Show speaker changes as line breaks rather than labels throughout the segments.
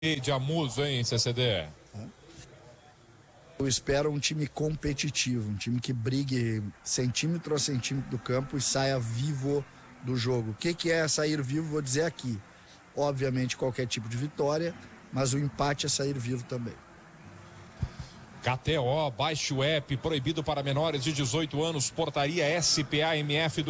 de Amuso, hein, CCD?
Eu espero um time competitivo, um time que brigue centímetro a centímetro do campo e saia vivo do jogo. O que é sair vivo? Vou dizer aqui. Obviamente qualquer tipo de vitória, mas o empate é sair vivo também.
KTO, baixe o app, proibido para menores de 18 anos, portaria SPA-MF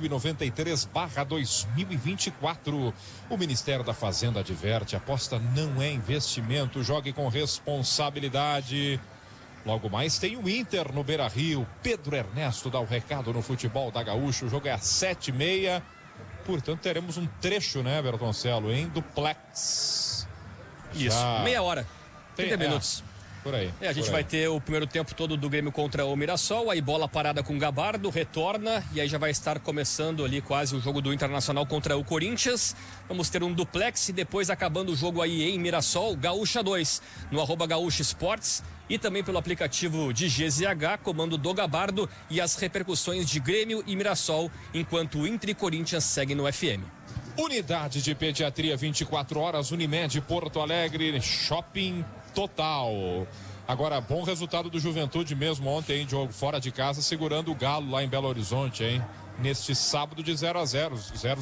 2093/2024. O Ministério da Fazenda adverte, aposta não é investimento, jogue com responsabilidade. Logo mais tem o Inter no Beira-Rio. Pedro Ernesto dá o recado no futebol da Gaúcho, o jogo é às 7h30. Portanto, teremos um trecho, né, Bertoncello, em duplex.
Isso, meia hora, 30 minutos.
Por aí.
A gente vai ter o primeiro tempo todo do Grêmio contra o Mirassol, aí bola parada com o Gabardo, retorna e aí já vai estar começando ali quase o jogo do Internacional contra o Corinthians. Vamos ter um duplex e depois acabando o jogo aí em Mirassol, Gaúcha 2, no @Gaúcha Esportes e também pelo aplicativo de GZH, comando do Gabardo e as repercussões de Grêmio e Mirassol, enquanto o Inter e Corinthians seguem no FM.
Unidade de Pediatria 24 horas, Unimed Porto Alegre, Shopping Total. Agora, bom resultado do Juventude mesmo ontem, hein, Diogo, fora de casa, segurando o Galo lá em Belo Horizonte, hein? Neste sábado de 0-0,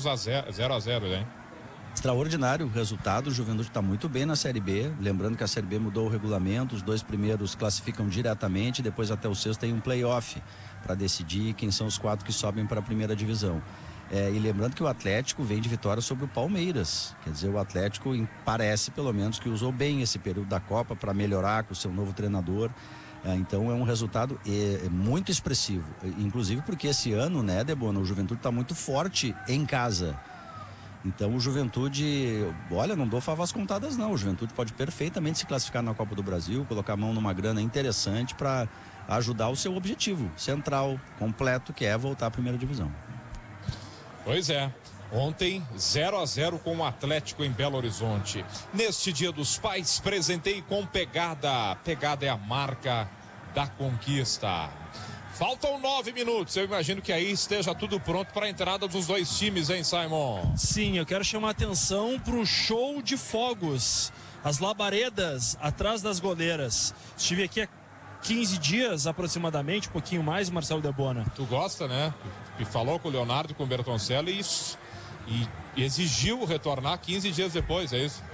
hein?
Extraordinário o resultado, o Juventude está muito bem na Série B, lembrando que a Série B mudou o regulamento, os 2 primeiros classificam diretamente, depois até o 6º tem um play-off para decidir quem são os 4 que sobem para a primeira divisão. E lembrando que o Atlético vem de vitória sobre o Palmeiras, quer dizer, o Atlético parece pelo menos que usou bem esse período da Copa para melhorar com o seu novo treinador. Então é um resultado muito expressivo, inclusive porque esse ano, né, Debona, o Juventude está muito forte em casa. Então o Juventude, olha, não dou favas contadas não, o Juventude pode perfeitamente se classificar na Copa do Brasil, colocar a mão numa grana interessante para ajudar o seu objetivo central, completo, que é voltar à primeira divisão.
Pois é, ontem 0-0 com o Atlético em Belo Horizonte. Neste Dia dos Pais, presentei com Pegada. Pegada é a marca da conquista. Faltam 9 minutos, eu imagino que aí esteja tudo pronto para a entrada dos 2 times, hein, Simon?
Sim, eu quero chamar a atenção para o show de fogos, as labaredas atrás das goleiras. Estive aqui há 15 dias aproximadamente, um pouquinho mais, Marcelo Debona.
Tu gosta, né? E falou com o Leonardo, com o Bertoncello e exigiu retornar 15 dias depois, é isso?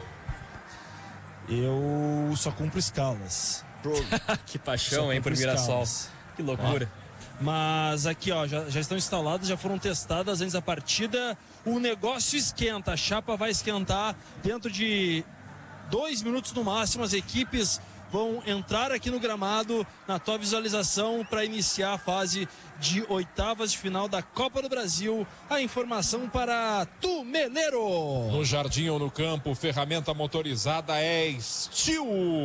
Eu só cumpro escalas.
Que paixão, hein, por Mirassol. Que loucura.
Mas aqui, ó, já estão instaladas, já foram testadas antes da partida. O negócio esquenta, a chapa vai esquentar dentro de 2 minutos no máximo. As equipes vão entrar aqui no gramado na tua visualização para iniciar a fase de oitavas de final da Copa do Brasil. A informação para Tumeleiro.
No jardim ou no campo, ferramenta motorizada é Steel.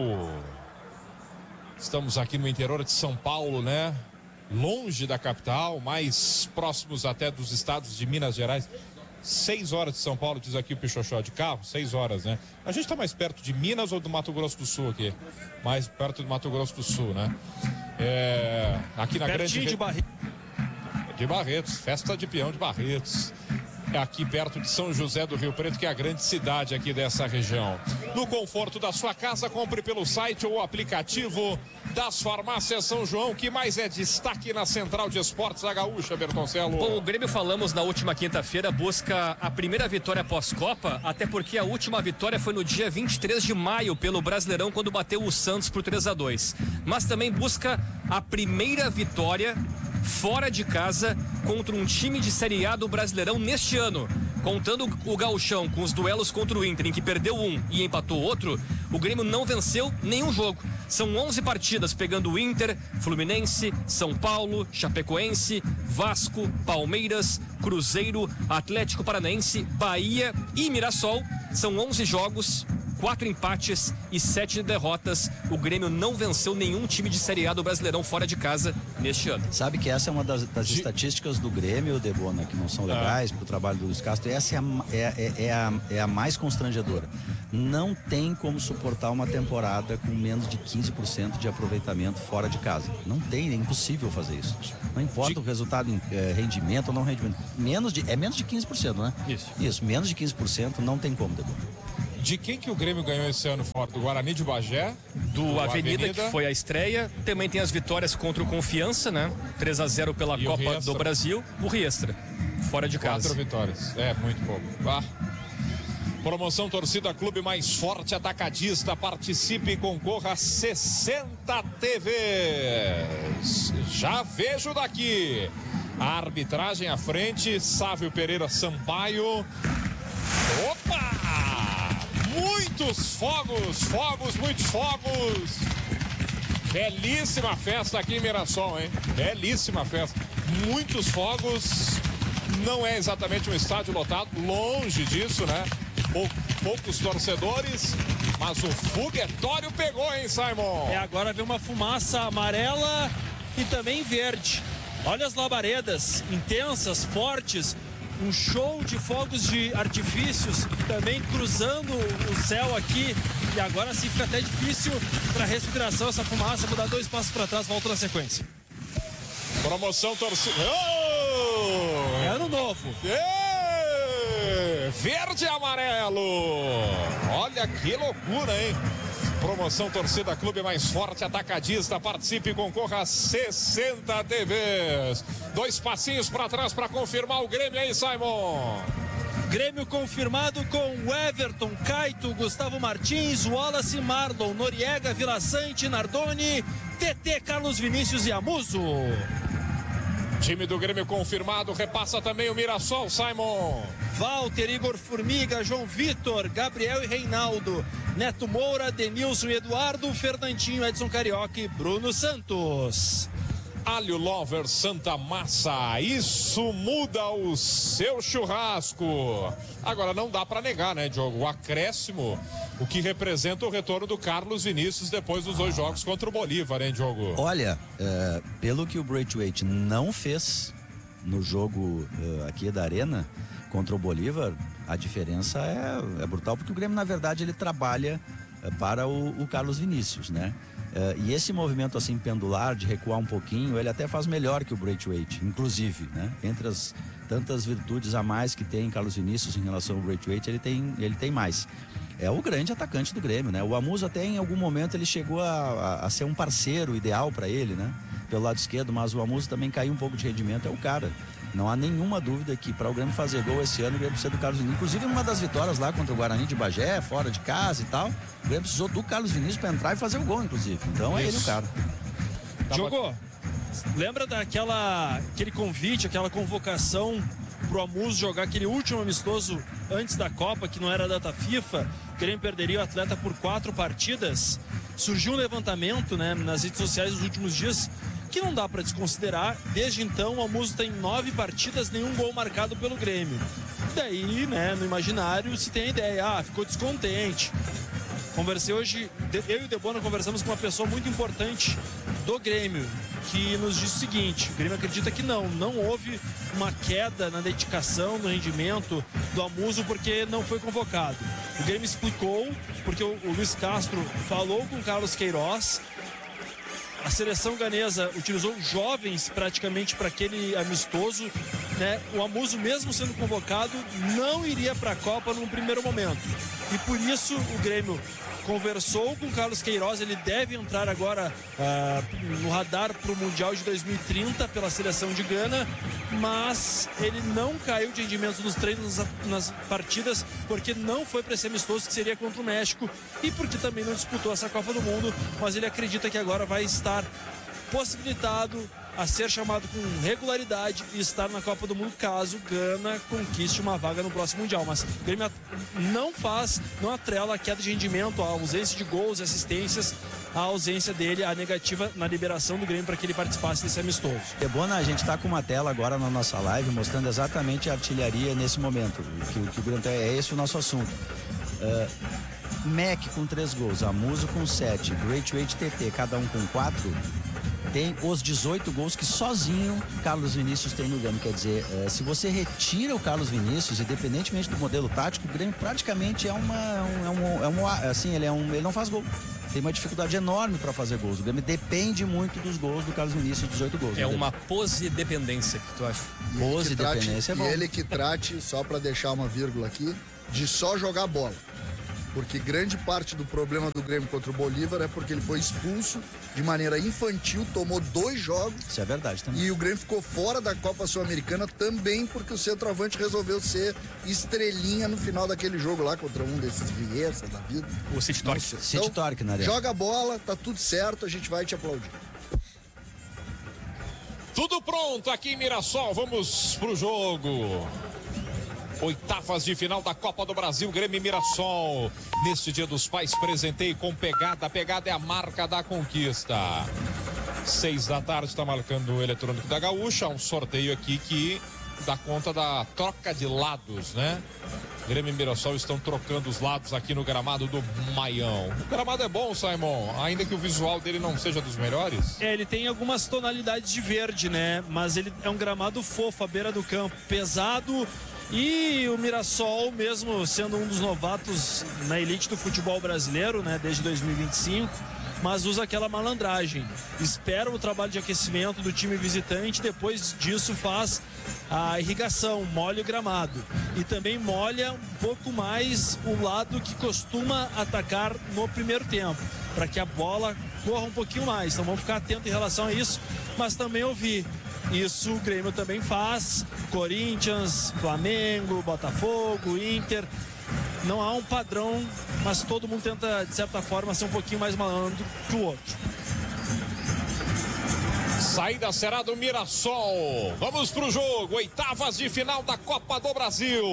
Estamos aqui no interior de São Paulo, né? Longe da capital, mais próximos até dos estados de Minas Gerais. 6 horas de São Paulo, diz aqui o Pichochó, de carro, 6 horas, né? A gente tá mais perto de Minas ou do Mato Grosso do Sul aqui? Mais perto do Mato Grosso do Sul, né? Aqui na
Pertinho de Barretos.
De Barretos, festa de peão de Barretos. É aqui perto de São José do Rio Preto, que é a grande cidade aqui dessa região. No conforto da sua casa, compre pelo site ou aplicativo das farmácias São João, que mais é destaque na Central de Esportes da Gaúcha, Bertoncello.
Bom, o Grêmio, falamos na última quinta-feira, busca a primeira vitória pós-Copa, até porque a última vitória foi no dia 23 de maio pelo Brasileirão, quando bateu o Santos por 3-2. Mas também busca a primeira vitória fora de casa contra um time de Série A do Brasileirão neste ano. Contando o gauchão com os duelos contra o Inter, em que perdeu um e empatou outro, o Grêmio não venceu nenhum jogo. São 11 partidas pegando o Inter, Fluminense, São Paulo, Chapecoense, Vasco, Palmeiras, Cruzeiro, Atlético Paranaense, Bahia e Mirassol. São 11 jogos, 4 empates e 7 derrotas. O Grêmio não venceu nenhum time de Série A do Brasileirão fora de casa neste ano.
Sabe que essa é uma das estatísticas do Grêmio, Debona, que não são legais para o trabalho do Luiz Castro. Essa é a mais constrangedora. Não tem como suportar uma temporada com menos de 15% de aproveitamento fora de casa. Não tem, é impossível fazer isso. Não importa o resultado em rendimento ou não rendimento. É menos de 15%, né?
Isso.
Isso, menos de 15% não tem como, Debona.
De quem que o Grêmio ganhou esse ano fora? Do Guarani de Bagé?
Do Avenida, que foi a estreia. Também tem as vitórias contra o Confiança, né? 3-0 pela
E
Copa do Brasil. O Riestra, fora de casa.
4 vitórias. É, muito pouco. Ah. Promoção Torcida Clube Mais Forte Atacadista. Participe e concorra a 60 TVs. Já vejo daqui. A arbitragem à frente. Sávio Pereira Sampaio. Opa! Muitos fogos, muitos fogos. Belíssima festa aqui em Mirassol, hein? Belíssima festa. Muitos fogos. Não é exatamente um estádio lotado, longe disso, né? Poucos torcedores, mas o foguetório pegou, hein, Simon?
Agora vem uma fumaça amarela e também verde. Olha as labaredas, intensas, fortes. Um show de fogos de artifícios também cruzando o céu aqui. E agora sim fica até difícil para respiração essa fumaça. Vou dar 2 passos para trás, volto na sequência.
Promoção torcida. Oh!
É ano novo.
Verde e amarelo. Olha que loucura, hein? Promoção Torcida Clube Mais Forte Atacadista. Participe e concorra a 60 TVs. 2 passinhos para trás para confirmar o Grêmio aí, Simon.
Grêmio confirmado com Everton, Caito, Gustavo Martins, Wallace, Marlon, Noriega, Vila Sante, Nardoni, TT, Carlos Vinícius e Amuso.
Time do Grêmio confirmado, repassa também o Mirassol, Simon.
Walter, Igor Formiga, João Vitor, Gabriel e Reinaldo, Neto Moura, Denilson e Eduardo, Fernandinho, Edson Carioca e Bruno Santos.
Alho Lover Santa Massa, isso muda o seu churrasco. Agora não dá para negar, né, Diogo? O acréscimo, o que representa o retorno do Carlos Vinícius depois dos 2 jogos contra o Bolívar, hein, Diogo?
Olha, pelo que o Braithwaite não fez no jogo aqui da Arena contra o Bolívar, a diferença é brutal, porque o Grêmio, na verdade, ele trabalha para o Carlos Vinícius, né? E esse movimento assim pendular, de recuar um pouquinho, ele até faz melhor que o Braithwaite, inclusive, né? Entre as tantas virtudes a mais que tem Carlos Vinícius em relação ao Braithwaite, ele tem mais. É o grande atacante do Grêmio, né? O Amuso até em algum momento ele chegou a ser um parceiro ideal para ele, né? Pelo lado esquerdo, mas o Amuso também caiu um pouco de rendimento, é o cara. Não há nenhuma dúvida que para o Grêmio fazer gol esse ano, o Grêmio precisa do Carlos Vinícius. Inclusive, uma das vitórias lá contra o Guarani de Bagé, fora de casa e tal, o Grêmio precisou do Carlos Vinícius para entrar e fazer o gol, inclusive. Então é ele o cara.
Diogo, lembra aquele convite, aquela convocação pro Amuso jogar aquele último amistoso antes da Copa, que não era data FIFA? O Grêmio perderia o atleta por 4 partidas. Surgiu um levantamento, né, nas redes sociais nos últimos dias, que não dá para desconsiderar. Desde então, o Amuso tem 9 partidas, nenhum gol marcado pelo Grêmio. Daí, né, no imaginário se tem a ideia, ficou descontente. Conversei hoje, eu e o Debona conversamos com uma pessoa muito importante do Grêmio, que nos disse o seguinte: o Grêmio acredita que não houve uma queda na dedicação, no rendimento do Amuso porque não foi convocado. O Grêmio explicou, porque o Luiz Castro falou com o Carlos Queiroz. A seleção ganesa utilizou jovens praticamente para aquele amistoso, né? O Amuso, mesmo sendo convocado, não iria para a Copa num primeiro momento. E por isso o Grêmio conversou com o Carlos Queiroz. Ele deve entrar agora no radar para o Mundial de 2030 pela seleção de Gana, mas ele não caiu de rendimento nos treinos, nas partidas, porque não foi para esse amistoso que seria contra o México e porque também não disputou essa Copa do Mundo, mas ele acredita que agora vai estar possibilitado a ser chamado com regularidade e estar na Copa do Mundo caso Gana conquiste uma vaga no próximo Mundial. Mas o Grêmio não atrela a queda de rendimento, a ausência de gols e assistências, a ausência dele, a negativa na liberação do Grêmio para que ele participasse desse amistoso.
Debona, a gente está com uma tela agora na nossa live mostrando exatamente a artilharia nesse momento, que o Grêmio é esse o nosso assunto. Mac com 3 gols, Amuso com 7, Braithwaite, TT, cada um com 4. Tem os 18 gols que sozinho Carlos Vinícius tem no Grêmio. Quer dizer, se você retira o Carlos Vinícius, independentemente do modelo tático, o Grêmio praticamente ele não faz gol. Tem uma dificuldade enorme para fazer gols. O Grêmio depende muito dos gols do Carlos Vinícius, 18 gols.
É uma pose-dependência que tu acha?
Pose-dependência é bom.
E ele que trate, só para deixar uma vírgula aqui, de só jogar bola. porque grande parte do problema do Grêmio contra o Bolívar é porque ele foi expulso de maneira infantil, tomou 2 jogos.
Isso é verdade também.
E o Grêmio ficou fora da Copa Sul-Americana também porque o centroavante resolveu ser estrelinha no final daquele jogo lá contra um desses Riesa da vida.
O City Torque.
City Torque, na
Joga a bola, tá tudo certo, a gente vai te aplaudir.
Tudo pronto aqui em Mirassol, vamos pro jogo. Oitavas de final da Copa do Brasil, Grêmio e Mirassol. Neste Dia dos Pais, presentei com pegada. A pegada é a marca da conquista. 6 da tarde, está marcando o eletrônico da Gaúcha. Um sorteio aqui que dá conta da troca de lados, né? Grêmio e Mirassol estão trocando os lados aqui no gramado do Maião. O gramado é bom, Simon, ainda que o visual dele não seja dos melhores.
Ele tem algumas tonalidades de verde, né? Mas ele é um gramado fofo, à beira do campo, pesado. E o Mirassol, mesmo sendo um dos novatos na elite do futebol brasileiro, né, desde 2025, mas usa aquela malandragem. Espera o trabalho de aquecimento do time visitante, depois disso faz a irrigação, molha o gramado. E também molha um pouco mais o lado que costuma atacar no primeiro tempo, para que a bola corra um pouquinho mais. Então vamos ficar atentos em relação a isso, mas também ouvir. Isso o Grêmio também faz, Corinthians, Flamengo, Botafogo, Inter. Não há um padrão, mas todo mundo tenta, de certa forma, ser um pouquinho mais malandro que o outro.
Saída será do Mirassol. Vamos pro jogo, oitavas de final da Copa do Brasil.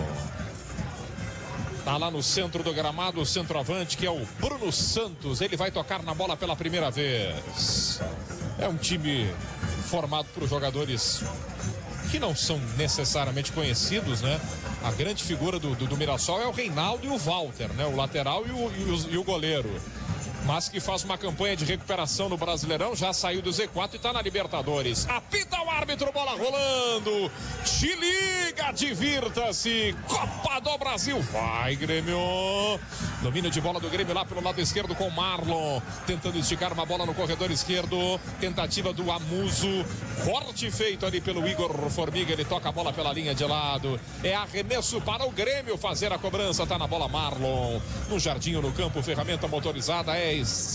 Tá lá no centro do gramado o centroavante, que é o Bruno Santos. Ele vai tocar na bola pela primeira vez. É um time formado por jogadores que não são necessariamente conhecidos, né? A grande figura do Mirassol é o Reinaldo e o Walter, né? O lateral e o goleiro. Mas que faz uma campanha de recuperação no Brasileirão, já saiu do Z4 e tá na Libertadores. Apita o árbitro, bola rolando. Te liga, divirta-se. Copa do Brasil. Vai, Grêmio. Domínio de bola do Grêmio lá pelo lado esquerdo com o Marlon. Tentando esticar uma bola no corredor esquerdo. Tentativa do Amuso. Corte feito ali pelo Igor Formiga. Ele toca a bola pela linha de lado. É arremesso para o Grêmio fazer a cobrança. Tá na bola Marlon. No jardim ou no campo, ferramenta motorizada é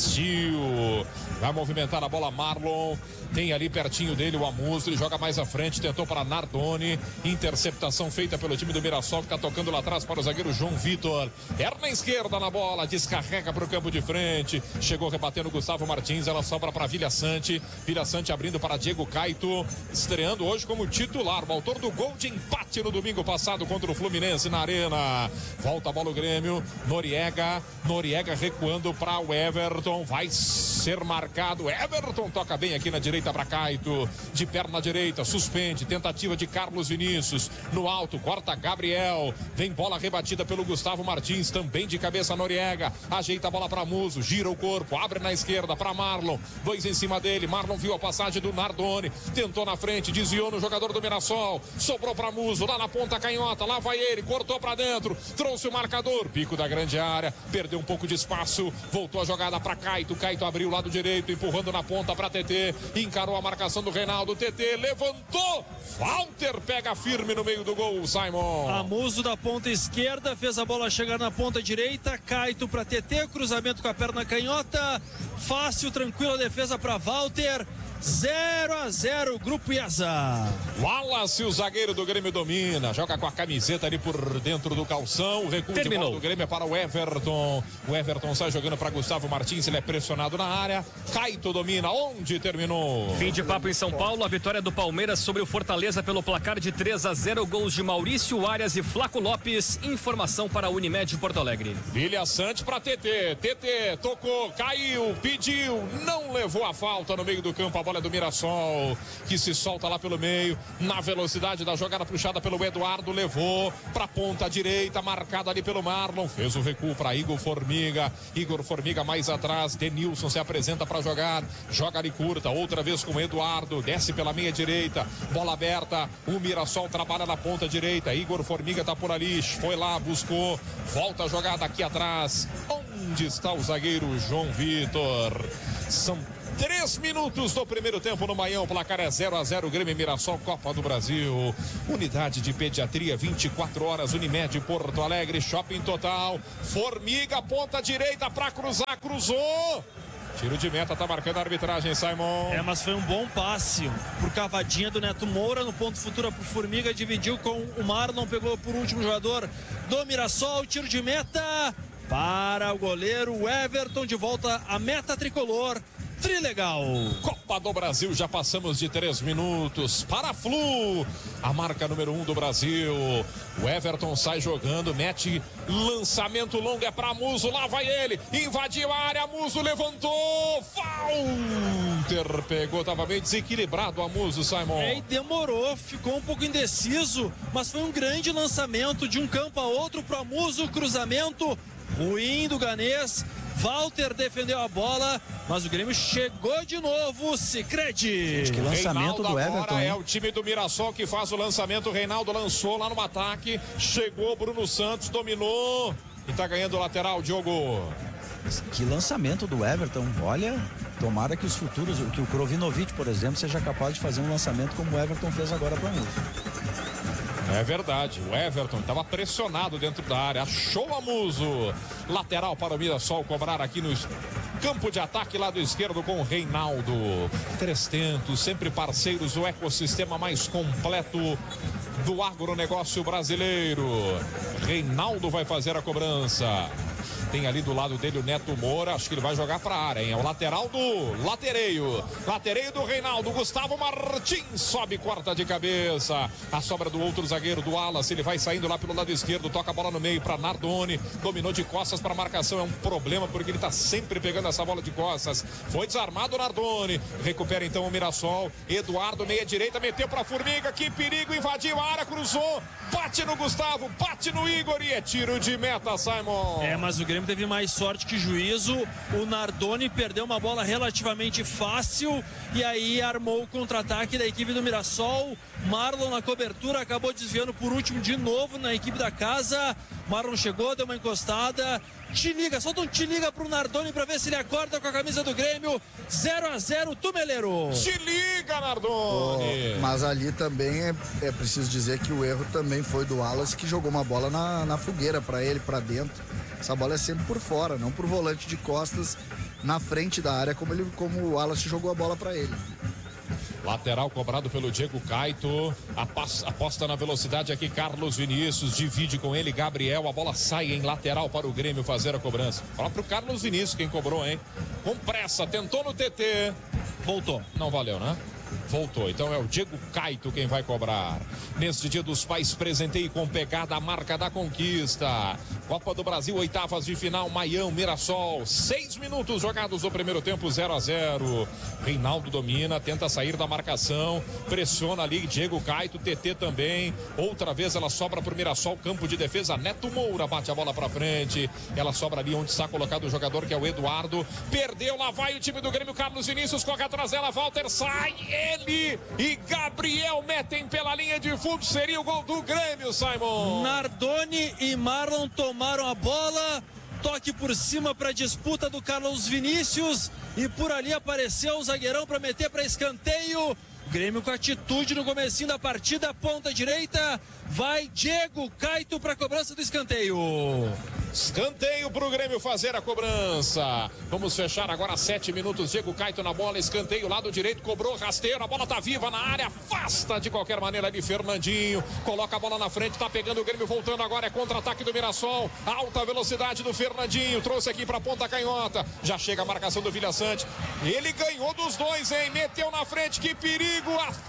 Steel. Vai movimentar a bola Marlon. Tem ali pertinho dele o Amuso. Ele joga mais à frente. Tentou para Nardoni. Interceptação feita pelo time do Mirassol. Fica tocando lá atrás para o zagueiro João Vitor. Perna esquerda na bola. Descarrega para o campo de frente. Chegou rebatendo Gustavo Martins. Ela sobra para Vilha Sante. Vilha Sante abrindo para Diego Caito. Estreando hoje como titular. O autor do gol de empate no domingo passado contra o Fluminense na Arena. Volta a bola o Grêmio. Noriega recuando para o Everton. Vai ser marcado. Everton toca bem aqui na direita para Caito. De perna direita. Suspende. Tentativa de Carlos Vinícius. No alto. Corta Gabriel. Vem bola rebatida pelo Gustavo Martins. Também de cabeça Noriega. Ajeita a bola para Muso. Gira o corpo. Abre na esquerda para Marlon. 2 em cima dele. Marlon viu a passagem do Nardoni. Tentou na frente. Desviou no jogador do Mirassol. Sobrou para Muso. Lá na ponta canhota. Lá vai ele. Cortou para dentro. Trouxe o marcador. Pico da grande área. Perdeu um pouco de espaço. Voltou a jogada para Caito. Caito abriu o lado direito. Empurrando na ponta para TT. Encarou a marcação do Reinaldo. TT levantou. Walter pega firme no meio do gol, Simon.
Amuso da ponta esquerda. Fez a bola chegar na ponta direita. Caito para TT. Cruzamento com a perna canhota. Fácil, tranquila defesa para Walter. 0-0, Grupo IASA.
Wallace, o zagueiro do Grêmio, domina. Joga com a camiseta ali por dentro do calção. O recuo de bola do Grêmio é para o Everton. O Everton sai jogando para Gustavo Martins. Ele é pressionado na área. Caito domina. Onde terminou?
Fim de papo em São Paulo. A vitória do Palmeiras sobre o Fortaleza pelo placar de 3-0. Gols de Maurício Arias e Flaco Lopes. Informação para a Unimed Porto Alegre.
Vilha Sante para TT. TT tocou, caiu, pediu. Não levou a falta no meio do campo. A bola é do Mirassol, que se solta lá pelo meio, na velocidade da jogada puxada pelo Eduardo, levou para ponta direita, marcada ali pelo Marlon, fez o recuo para Igor Formiga mais atrás, Denilson se apresenta para jogar, joga ali curta, outra vez com o Eduardo, desce pela meia direita, bola aberta, o Mirassol trabalha na ponta direita, Igor Formiga tá por ali, foi lá, buscou, volta a jogada aqui atrás, onde está o zagueiro João Vitor? São 3 minutos do primeiro tempo no Maião, placar é 0-0, Grêmio e Mirassol, Copa do Brasil. Unidade de pediatria, 24 horas, Unimed Porto Alegre, Shopping Total. Formiga, ponta direita para cruzar, cruzou. Tiro de meta, tá marcando a arbitragem, Simon.
Mas foi um bom passe por cavadinha do Neto Moura no ponto futura pro Formiga, dividiu com o Marlon, pegou por último jogador do Mirassol, tiro de meta para o goleiro Everton, de volta à meta tricolor. Trilegal.
Copa do Brasil, já passamos de 3 minutos. Para a Flu, a marca número 1 do Brasil. O Everton sai jogando, mete lançamento longo, é para Muso, lá vai ele, invadiu a área, Muso levantou, Walter pegou, estava bem desequilibrado a Muso, Simon.
E demorou, ficou um pouco indeciso, mas foi um grande lançamento de um campo a outro para Muso, cruzamento ruim do Ganês. Walter defendeu a bola, mas o Grêmio chegou de novo. Sicredi.
Que lançamento do Everton.
Agora é o time do Mirassol que faz o lançamento. O Reinaldo lançou lá no ataque. Chegou Bruno Santos, dominou e tá ganhando o lateral, Diogo.
Que lançamento do Everton. Olha, tomara que os futuros, que o Krovinovic, por exemplo, seja capaz de fazer um lançamento como o Everton fez agora para nós.
É verdade, o Everton estava pressionado dentro da área, achou a Muso. Lateral para o Mirassol cobrar aqui no campo de ataque, lado esquerdo com o Reinaldo. 300, sempre parceiros, o ecossistema mais completo do agronegócio brasileiro. Reinaldo vai fazer a cobrança. Tem ali do lado dele o Neto Moura, acho que ele vai jogar para a área, hein? É o lateral do Latereio. Latereio do Reinaldo, Gustavo Martins sobe, corta de cabeça. A sobra do outro zagueiro, do Wallace, ele vai saindo lá pelo lado esquerdo, toca a bola no meio para Nardoni. Dominou de costas para marcação, é um problema porque ele tá sempre pegando essa bola de costas. Foi desarmado o Nardoni. Recupera então o Mirassol. Eduardo, meia direita, meteu para Formiga, que perigo, invadiu a área, cruzou. Bate no Gustavo, bate no Igor e é tiro de meta, Simon.
Mas o Grêmio teve mais sorte que juízo. O Nardoni perdeu uma bola relativamente fácil e aí armou o contra-ataque da equipe do Mirassol. Marlon na cobertura acabou desviando por último de novo na equipe da casa. Marlon chegou, deu uma encostada. Te liga, solta um te liga pro Nardoni pra ver se ele acorda com a camisa do Grêmio. 0-0, Tumeleiro.
Te liga, Nardoni.
Mas ali também é preciso dizer que o erro também foi do Wallace, que jogou uma bola na fogueira pra ele, pra dentro. Essa bola é sempre por fora, não por volante de costas na frente da área, como o Wallace jogou a bola pra ele.
Lateral cobrado pelo Diego Caito. Aposta na velocidade aqui Carlos Vinícius. Divide com ele Gabriel. A bola sai em lateral para o Grêmio fazer a cobrança. O próprio Carlos Vinícius quem cobrou, hein? Com pressa, tentou no TT.
Voltou.
Não valeu, né? Voltou, então é o Diego Caito quem vai cobrar. Neste Dia dos Pais, presenteie com pegada a marca da conquista. Copa do Brasil, oitavas de final, Maião, Mirassol. 6 minutos jogados no primeiro tempo, 0-0. Reinaldo domina, tenta sair da marcação, pressiona ali, Diego Caito, TT também. Outra vez ela sobra pro Mirassol, campo de defesa, Neto Moura bate a bola pra frente. Ela sobra ali onde está colocado o jogador que é o Eduardo. Perdeu, lá vai o time do Grêmio, Carlos Vinícius, corre atrás dela, Walter sai. Ele e Gabriel metem pela linha de fundo, seria o gol do Grêmio, Simon.
Nardoni e Marlon tomaram a bola, toque por cima para a disputa do Carlos Vinícius e por ali apareceu o zagueirão para meter para escanteio. Grêmio com atitude no comecinho da partida, ponta direita, vai Diego Caito para a cobrança do escanteio.
Escanteio para o Grêmio fazer a cobrança. Vamos fechar agora 7 minutos. Diego Caito na bola, escanteio, lado direito, cobrou, rasteiro, a bola tá viva na área, afasta de qualquer maneira ali Fernandinho, coloca a bola na frente, tá pegando o Grêmio, voltando agora, é contra-ataque do Mirassol, alta velocidade do Fernandinho, trouxe aqui pra ponta canhota, já chega a marcação do Vilhaçante, ele ganhou dos dois, hein, meteu na frente, que perigo,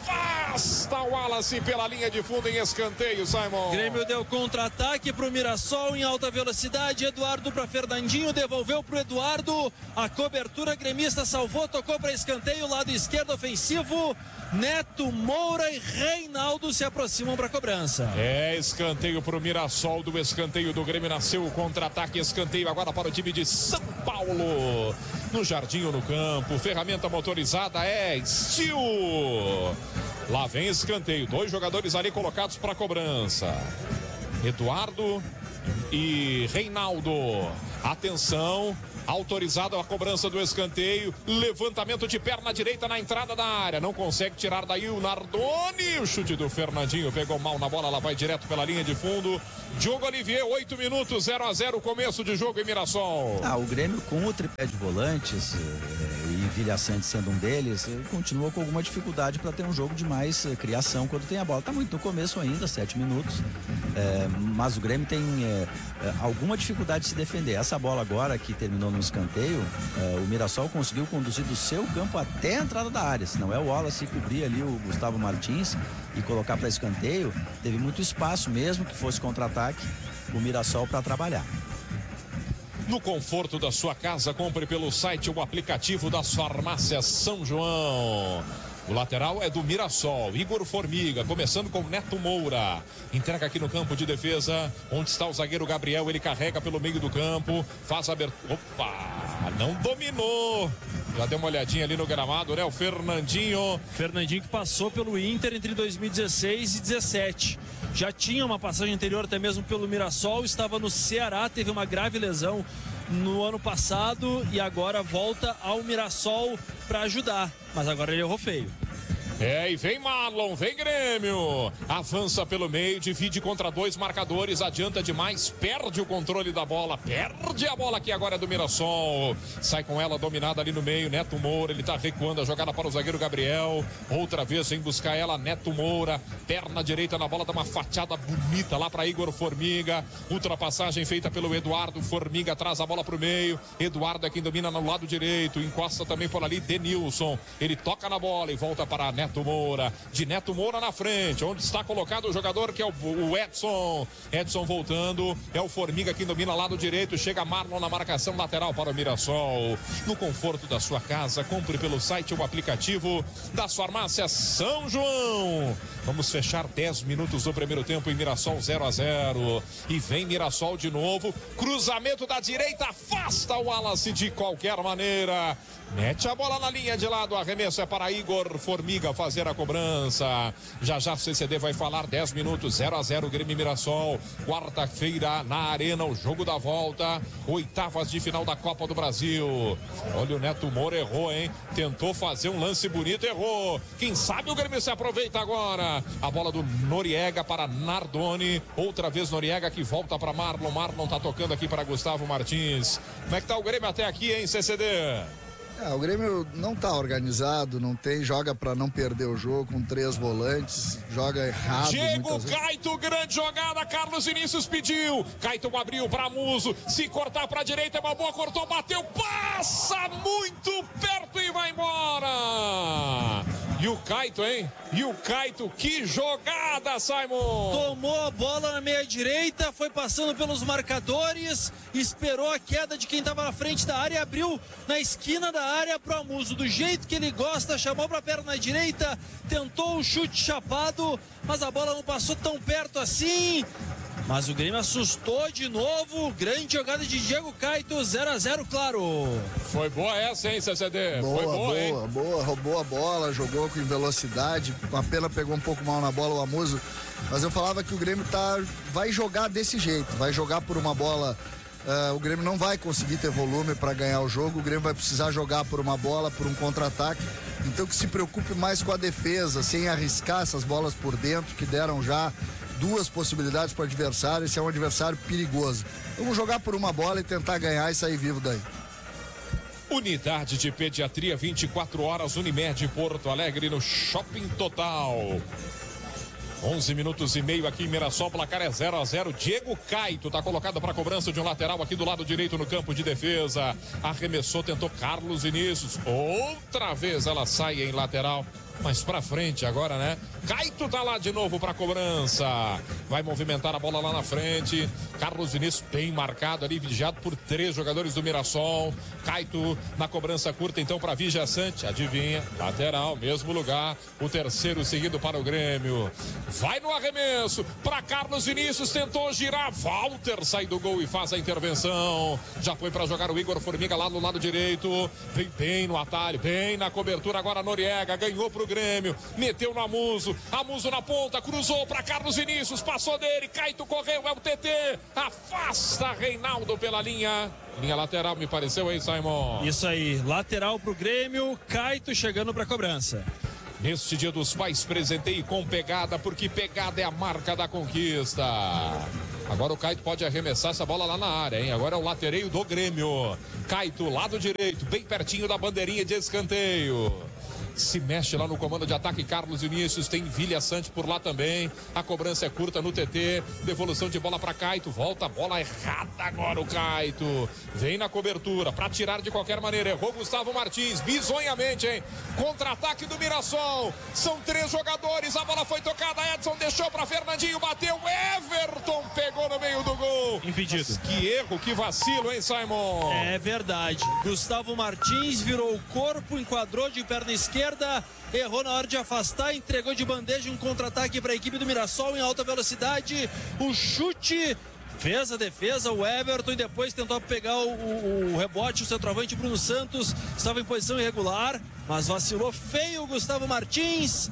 afasta o Wallace pela linha de fundo em escanteio, Simon.
Grêmio deu contra-ataque pro Mirassol em alta velocidade, Eduardo para Fernandinho, devolveu pro Eduardo, a cobertura gremista salvou, tocou para escanteio, lado esquerdo ofensivo, Neto Moura e Reinaldo se aproximam para a cobrança.
É escanteio pro Mirassol, do escanteio do Grêmio nasceu o contra-ataque, escanteio agora para o time de São Paulo, no jardim ou no campo, ferramenta motorizada é Steel. Lá vem escanteio, 2 jogadores ali colocados para cobrança, Eduardo e Reinaldo. Atenção, Autorizado a cobrança do escanteio. Levantamento de perna direita na entrada da área. Não consegue tirar daí o Nardoni. O chute do Fernandinho pegou mal na bola. Ela vai direto pela linha de fundo. Diogo Olivier, 8 minutos, 0-0. Começo de jogo em Mirassol.
O Grêmio com o tripé de volantes e Vilha Sante sendo um deles, continua com alguma dificuldade para ter um jogo de mais criação quando tem a bola. Está muito no começo ainda, 7 minutos. Mas o Grêmio tem alguma dificuldade de se defender. Essa bola agora que terminou no escanteio, o Mirassol conseguiu conduzir do seu campo até a entrada da área. Se não é o Wallace cobrir ali o Gustavo Martins e colocar para escanteio, teve muito espaço mesmo que fosse contra-ataque o Mirassol para trabalhar.
No conforto da sua casa, compre pelo site o aplicativo das farmácias São João. O lateral é do Mirassol, Igor Formiga, começando com Neto Moura. Entrega aqui no campo de defesa, onde está o zagueiro Gabriel, ele carrega pelo meio do campo, faz a abertura. Opa, não dominou. Já deu uma olhadinha ali no gramado, né? O Fernandinho.
Fernandinho que passou pelo Inter entre 2016 e 2017. Já tinha uma passagem anterior até mesmo pelo Mirassol, estava no Ceará, teve uma grave lesão no ano passado e agora volta ao Mirassol para ajudar, mas agora ele errou feio.
E vem Marlon, vem Grêmio, avança pelo meio, divide contra 2 marcadores, adianta demais, perde o controle da bola, perde a bola aqui agora é do Mirassol, sai com ela dominada ali no meio, Neto Moura, ele tá recuando a jogada para o zagueiro Gabriel, outra vez vem buscar ela, Neto Moura, perna direita na bola, dá uma fatiada bonita lá para Igor Formiga, ultrapassagem feita pelo Eduardo, Formiga traz a bola pro meio, Eduardo é quem domina no lado direito, encosta também por ali Denilson, ele toca na bola e volta para Neto Moura, de Neto Moura na frente, onde está colocado o jogador que é o Edson. Edson voltando, é o Formiga que domina lado direito, chega Marlon na marcação lateral para o Mirassol. No conforto da sua casa, compre pelo site o aplicativo das farmácias São João. Vamos fechar 10 minutos do primeiro tempo em Mirassol 0-0. E vem Mirassol de novo, cruzamento da direita, afasta o Wallace de qualquer maneira. Mete a bola na linha de lado, arremesso é para Igor Formiga fazer a cobrança. Já já o CCD vai falar, 10 minutos, 0-0 Grêmio e Mirassol. Quarta-feira na Arena, o jogo da volta, oitavas de final da Copa do Brasil. Olha, o Neto Moura errou, hein? Tentou fazer um lance bonito, errou. Quem sabe o Grêmio se aproveita agora. A bola do Noriega para Nardoni. Outra vez Noriega que volta para Marlon. Marlon tá tocando aqui para Gustavo Martins. Como é que tá o Grêmio até aqui, hein, CCD?
O Grêmio não tá organizado, não tem, joga para não perder o jogo com 3 volantes, joga errado.
Diego Caito, grande jogada, Carlos Vinícius pediu, Caito abriu para Muso, se cortar para a direita é uma boa, cortou, bateu, passa muito perto e vai embora. E o Caito, hein? E o Caito, que jogada, Simon!
Tomou a bola na meia direita, foi passando pelos marcadores, esperou a queda de quem estava na frente da área e abriu na esquina da área para o Muso, do jeito que ele gosta, chamou para a perna direita, tentou o chute chapado, mas a bola não passou tão perto assim. Mas o Grêmio assustou de novo, grande jogada de Diego Caito, 0-0, claro.
Foi boa essa, hein, CCD?
Boa,
foi boa, hein?
Boa, roubou a bola, jogou com velocidade, uma pena pegou um pouco mal na bola o Amuso, mas eu falava que o Grêmio vai jogar desse jeito, vai jogar por uma bola. O Grêmio não vai conseguir ter volume para ganhar o jogo, o Grêmio vai precisar jogar por uma bola, por um contra-ataque, então que se preocupe mais com a defesa, sem arriscar essas bolas por dentro, que deram já 2 possibilidades para o adversário, esse é um adversário perigoso. Vamos jogar por uma bola e tentar ganhar e sair vivo daí.
Unidade de Pediatria 24 horas, Unimed Porto Alegre no Shopping Total. 11 minutos e meio aqui em Mirassol, placar é 0-0. Diego Caito tá colocado para cobrança de um lateral aqui do lado direito no campo de defesa. Arremessou, tentou Carlos Vinícius. Outra vez ela sai em lateral. Mais pra frente agora, né? Caito tá lá de novo pra cobrança. Vai movimentar a bola lá na frente. Carlos Vinícius bem marcado ali, vigiado por 3 jogadores do Mirassol. Caito na cobrança curta então pra Vilha Sante. Adivinha? Lateral, mesmo lugar. O terceiro seguido para o Grêmio. Vai no arremesso pra Carlos Vinícius. Tentou girar. Walter sai do gol e faz a intervenção. Já foi pra jogar o Igor Formiga lá no lado direito. Vem bem no atalho, bem na cobertura. Agora Noriega ganhou pro o Grêmio, meteu no Amuso na ponta, cruzou para Carlos Vinícius, passou dele, Caito correu, é o TT, afasta Reinaldo pela linha lateral, me pareceu, hein, Simon?
Isso aí, lateral pro Grêmio, Caito chegando pra cobrança.
Neste Dia dos Pais, presenteie com pegada, porque pegada é a marca da conquista. Agora o Caito pode arremessar essa bola lá na área, hein? Agora é o latereio do Grêmio. Caito, lado direito, bem pertinho da bandeirinha de escanteio. Se mexe lá no comando de ataque Carlos Vinícius, tem Vilha Sante por lá também. A cobrança é curta no TT, devolução de bola para Caito, volta a bola errada agora o Caito. Vem na cobertura para tirar de qualquer maneira, errou Gustavo Martins, bizonhamente, hein? Contra-ataque do Mirassol, são 3 jogadores, a bola foi tocada, Edson deixou para Fernandinho, bateu, Everton pegou no meio do gol.
Impedido.
Mas que erro, que vacilo, hein, Simon?
É verdade, Gustavo Martins virou o corpo, enquadrou de perna esquerda, errou na hora de afastar, entregou de bandeja um contra-ataque para a equipe do Mirassol em alta velocidade, o chute, fez a defesa, o Everton, e depois tentou pegar o rebote, o centroavante Bruno Santos estava em posição irregular, mas vacilou feio o Gustavo Martins.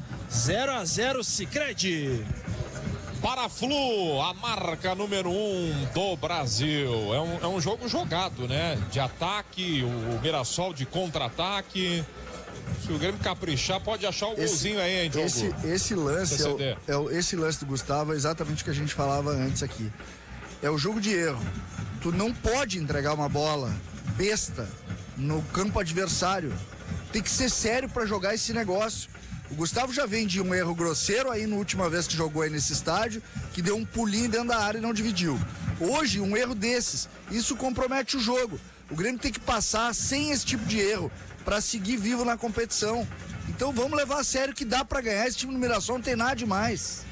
0-0 Sicredi.
Para a Flu, a marca número 1 do Brasil. É um jogo jogado, né? De ataque, o Mirassol de contra-ataque. Se o Grêmio caprichar, pode achar o golzinho aí, hein, Diogo?
Esse lance esse lance do Gustavo é exatamente o que a gente falava antes aqui. É o jogo de erro. Tu não pode entregar uma bola besta no campo adversário. Tem que ser sério para jogar esse negócio. O Gustavo já vem de um erro grosseiro aí na última vez que jogou aí nesse estádio, que deu um pulinho dentro da área e não dividiu. Hoje, um erro desses, isso compromete o jogo. O Grêmio tem que passar sem esse tipo de erro para seguir vivo na competição. Então vamos levar a sério que dá para ganhar. Esse time do Mirassol não tem nada demais.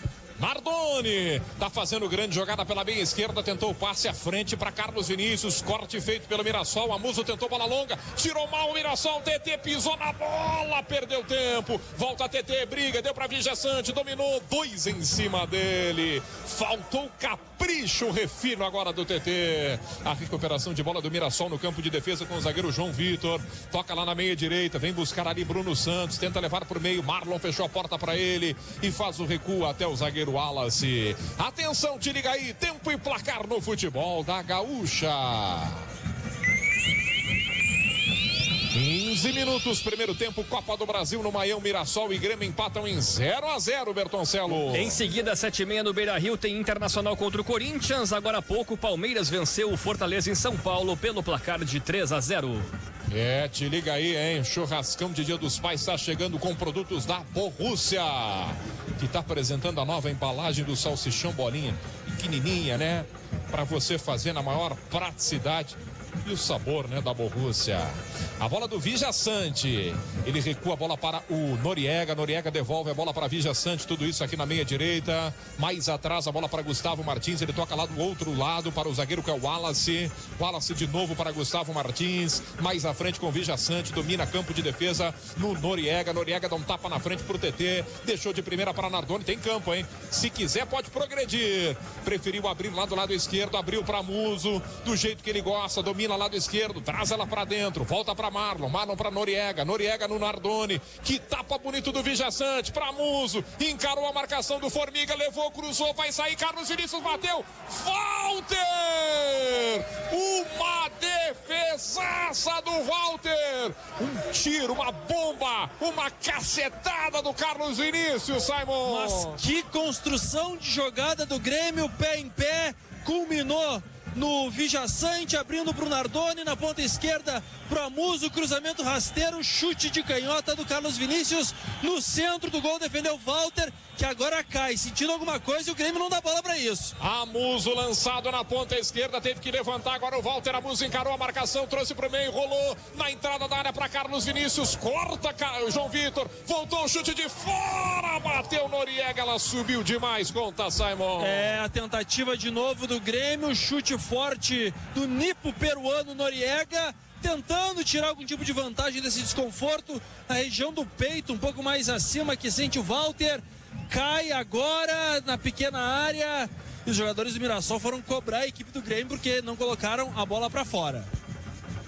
Nardoni tá fazendo grande jogada pela meia esquerda, tentou o passe à frente para Carlos Vinícius, corte feito pelo Mirassol, Amuso tentou bola longa, tirou mal o Mirassol, TT pisou na bola, perdeu tempo, volta TT, briga, deu para Vilha Sante, dominou, 2 em cima dele, faltou capricho, refino agora do TT, a recuperação de bola do Mirassol no campo de defesa com o zagueiro João Vitor, toca lá na meia direita, vem buscar ali Bruno Santos, tenta levar por meio, Marlon fechou a porta para ele e faz o recuo até o zagueiro Wallace. Atenção, te liga aí, tempo e placar no futebol da Gaúcha. 15 minutos, primeiro tempo, Copa do Brasil no Maião, Mirassol e Grêmio empatam em 0-0, Bertoncelo.
Em seguida, 7h30 no Beira-Rio, tem Internacional contra o Corinthians. Agora há pouco, o Palmeiras venceu o Fortaleza em São Paulo pelo placar de 3-0.
É, te liga aí, hein? Churrascão de Dia dos Pais está chegando com produtos da Borrússia, que está apresentando a nova embalagem do salsichão bolinha, pequenininha, né? Para você fazer na maior praticidade e o sabor, né, da Borrússia. A bola do Vilha Sante, ele recua a bola para o Noriega devolve a bola para Vilha Sante, tudo isso aqui na meia direita, mais atrás a bola para Gustavo Martins, ele toca lá do outro lado para o zagueiro que é o Wallace de novo para Gustavo Martins, mais à frente com Vilha Sante, domina campo de defesa no Noriega dá um tapa na frente pro TT, deixou de primeira para Nardoni, tem campo, hein? Se quiser pode progredir, preferiu abrir lá do lado esquerdo, abriu para Muso, do jeito que ele gosta, domina lá do esquerdo, traz ela para dentro, volta para Marlon para Noriega no Nardoni, que tapa bonito do Vilha Sante, para Muso, encarou a marcação do Formiga, levou, cruzou, vai sair, Carlos Vinícius bateu, Walter! Uma defesaça do Walter, um tiro, uma bomba, uma cacetada do Carlos Vinícius, Simon!
Mas que construção de jogada do Grêmio, pé em pé, culminou no Vilha Sante, abrindo para o Nardoni, na ponta esquerda pro Amuso, cruzamento rasteiro, chute de canhota do Carlos Vinícius, no centro do gol, defendeu o Walter, que agora cai, sentindo alguma coisa e o Grêmio não dá bola para isso.
Amuso lançado na ponta esquerda, teve que levantar agora o Walter, Amuso encarou a marcação, trouxe pro meio, rolou na entrada da área para Carlos Vinícius, corta João Vitor, voltou o chute de fora, bateu Noriega, ela subiu demais, conta Simon.
É a tentativa de novo do Grêmio, chute forte do nipo peruano Noriega, tentando tirar algum tipo de vantagem desse desconforto na região do peito, um pouco mais acima, que sente o Walter, cai agora na pequena área e os jogadores do Mirassol foram cobrar a equipe do Grêmio porque não colocaram a bola para fora.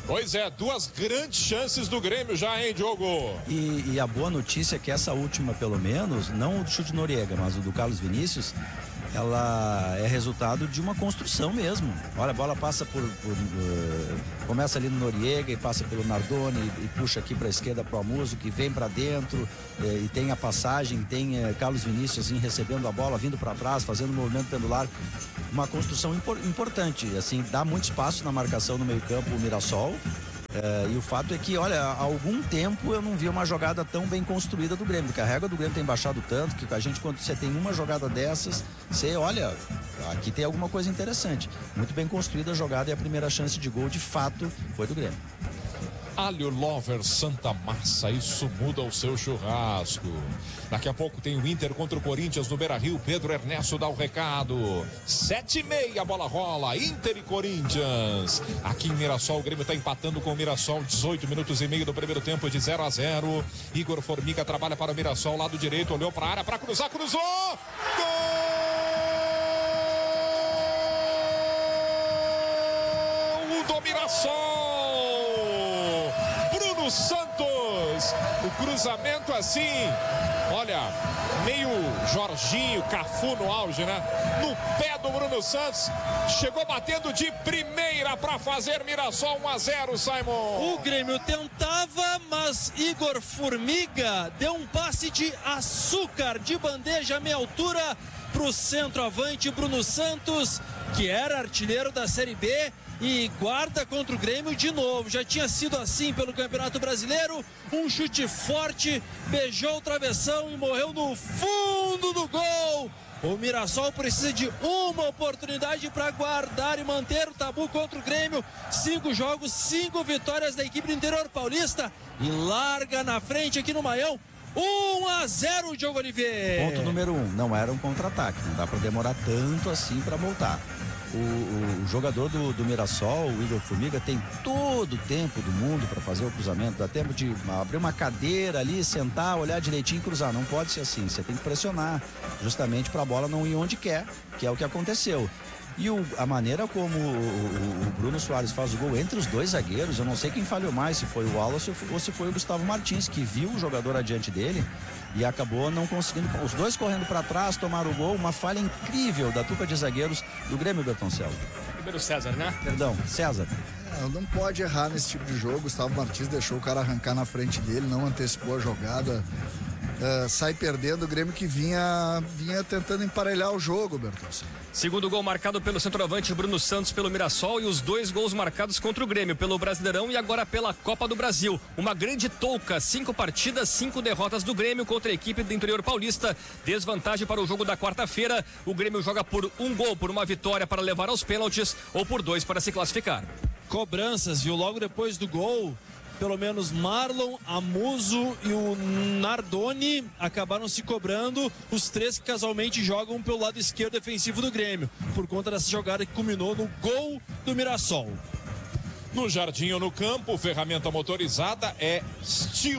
Pois é, duas grandes chances do Grêmio já, hein, Diogo?
E a boa notícia é que essa última, pelo menos, não o do chute Noriega, mas o do Carlos Vinícius, ela é resultado de uma construção mesmo. Olha, a bola passa começa ali no Noriega e passa pelo Nardoni e puxa aqui para a esquerda para o Amuso, que vem para dentro e tem a passagem, tem Carlos Vinícius assim, recebendo a bola, vindo para trás, fazendo um movimento pendular. Uma construção importante, assim, dá muito espaço na marcação no meio-campo o Mirassol. E o fato é que, olha, há algum tempo eu não vi uma jogada tão bem construída do Grêmio, porque a régua do Grêmio tem baixado tanto que a gente, quando você tem uma jogada dessas, você olha, aqui tem alguma coisa interessante. Muito bem construída a jogada e a primeira chance de gol, de fato, foi do Grêmio.
Alho Lover Santa Massa, isso muda o seu churrasco. Daqui a pouco tem o Inter contra o Corinthians no Beira-Rio. Pedro Ernesto dá o recado. 7h30, a bola rola, Inter e Corinthians. Aqui em Mirassol, o Grêmio está empatando com o Mirassol. 18 minutos e meio do primeiro tempo, de 0-0. Igor Formiga trabalha para o Mirassol, lado direito, olhou para a área para cruzar, cruzou! Gol do Mirassol! Santos, o cruzamento assim, olha, meio Jorginho, Cafu no auge, né? No pé do Bruno Santos, chegou batendo de primeira para fazer Mirassol 1-0, Simon.
O Grêmio tentava, mas Igor Formiga deu um passe de açúcar, de bandeja à meia altura para o centroavante Bruno Santos, que era artilheiro da Série B, e guarda contra o Grêmio de novo. Já tinha sido assim pelo Campeonato Brasileiro, um chute forte, beijou o travessão e morreu no fundo do gol. O Mirassol precisa de uma oportunidade para guardar e manter o tabu contra o Grêmio. 5 jogos, 5 vitórias da equipe do interior paulista, e larga na frente aqui no Maião. 1-0, Diogo Oliveira.
Ponto número 1, não era um contra-ataque, não dá para demorar tanto assim para voltar. O jogador do Mirassol, o Igor Formiga, tem todo o tempo do mundo para fazer o cruzamento. Dá tempo de abrir uma cadeira ali, sentar, olhar direitinho e cruzar. Não pode ser assim, você tem que pressionar justamente para a bola não ir onde quer, que é o que aconteceu. E a maneira como o Bruno Soares faz o gol entre os dois zagueiros, eu não sei quem falhou mais, se foi o Wallace ou se foi o Gustavo Martins, que viu o jogador adiante dele e acabou não conseguindo. Os dois correndo para trás, tomaram o gol. Uma falha incrível da dupla de zagueiros do Grêmio, Bertoncello.
Primeiro César, né?
Perdão, César.
Não pode errar nesse tipo de jogo. Gustavo Martins deixou o cara arrancar na frente dele, não antecipou a jogada. Sai perdendo o Grêmio, que vinha tentando emparelhar o jogo, Bertoncello.
Segundo gol marcado pelo centroavante Bruno Santos pelo Mirassol, e os 2 gols marcados contra o Grêmio pelo Brasileirão e agora pela Copa do Brasil. Uma grande touca, 5 partidas, 5 derrotas do Grêmio contra a equipe do interior paulista. Desvantagem para o jogo da quarta-feira. O Grêmio joga por 1 gol, por uma vitória para levar aos pênaltis, ou por 2 para se classificar.
Cobranças, viu? Logo depois do gol, pelo menos Marlon, Amuso e o Nardoni acabaram se cobrando, os 3 que casualmente jogam pelo lado esquerdo defensivo do Grêmio, por conta dessa jogada que culminou no gol do Mirassol.
No jardim ou no campo, ferramenta motorizada é Steel.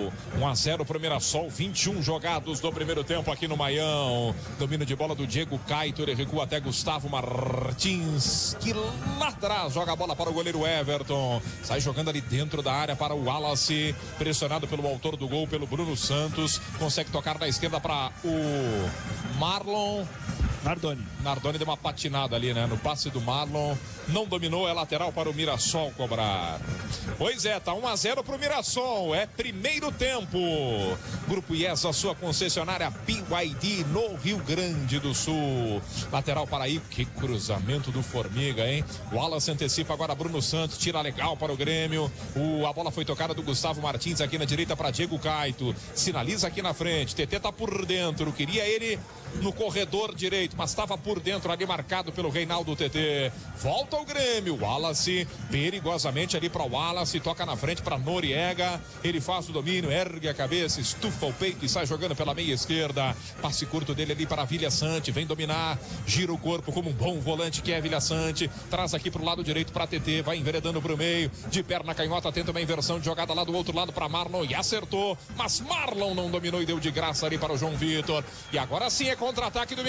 1-0 para o Mirassol, 21 jogados do primeiro tempo aqui no Maião. Domínio de bola do Diego Caito, ele recua até Gustavo Martins, que lá atrás joga a bola para o goleiro Everton. Sai jogando ali dentro da área para o Wallace, pressionado pelo autor do gol, pelo Bruno Santos. Consegue tocar na esquerda para o Marlon. Nardoni deu uma patinada ali, né? No passe do Marlon. Não dominou, é lateral para o Mirassol cobrar. Pois é, tá 1-0 para o Mirassol. É primeiro tempo. Grupo IESA, sua concessionária BYD no Rio Grande do Sul. Lateral para aí. Que cruzamento do Formiga, hein? O Wallace antecipa agora Bruno Santos. Tira legal para o Grêmio. A bola foi tocada do Gustavo Martins aqui na direita para Diego Caito. Sinaliza aqui na frente. TT tá por dentro. Queria ele no corredor direito, mas estava por dentro ali, marcado pelo Reinaldo TT. Volta o Grêmio, Wallace perigosamente ali para o Wallace, toca na frente para Noriega, ele faz o domínio, ergue a cabeça, estufa o peito e sai jogando pela meia esquerda. Passe curto dele ali para Vilha Sante, vem dominar, gira o corpo como um bom volante que é Vilha Sante, traz aqui para o lado direito para TT, vai enveredando para o meio, de perna canhota, tenta uma inversão de jogada lá do outro lado para Marlon e acertou, mas Marlon não dominou e deu de graça ali para o João Vitor. E agora sim é contra-ataque do Mirassol, hein?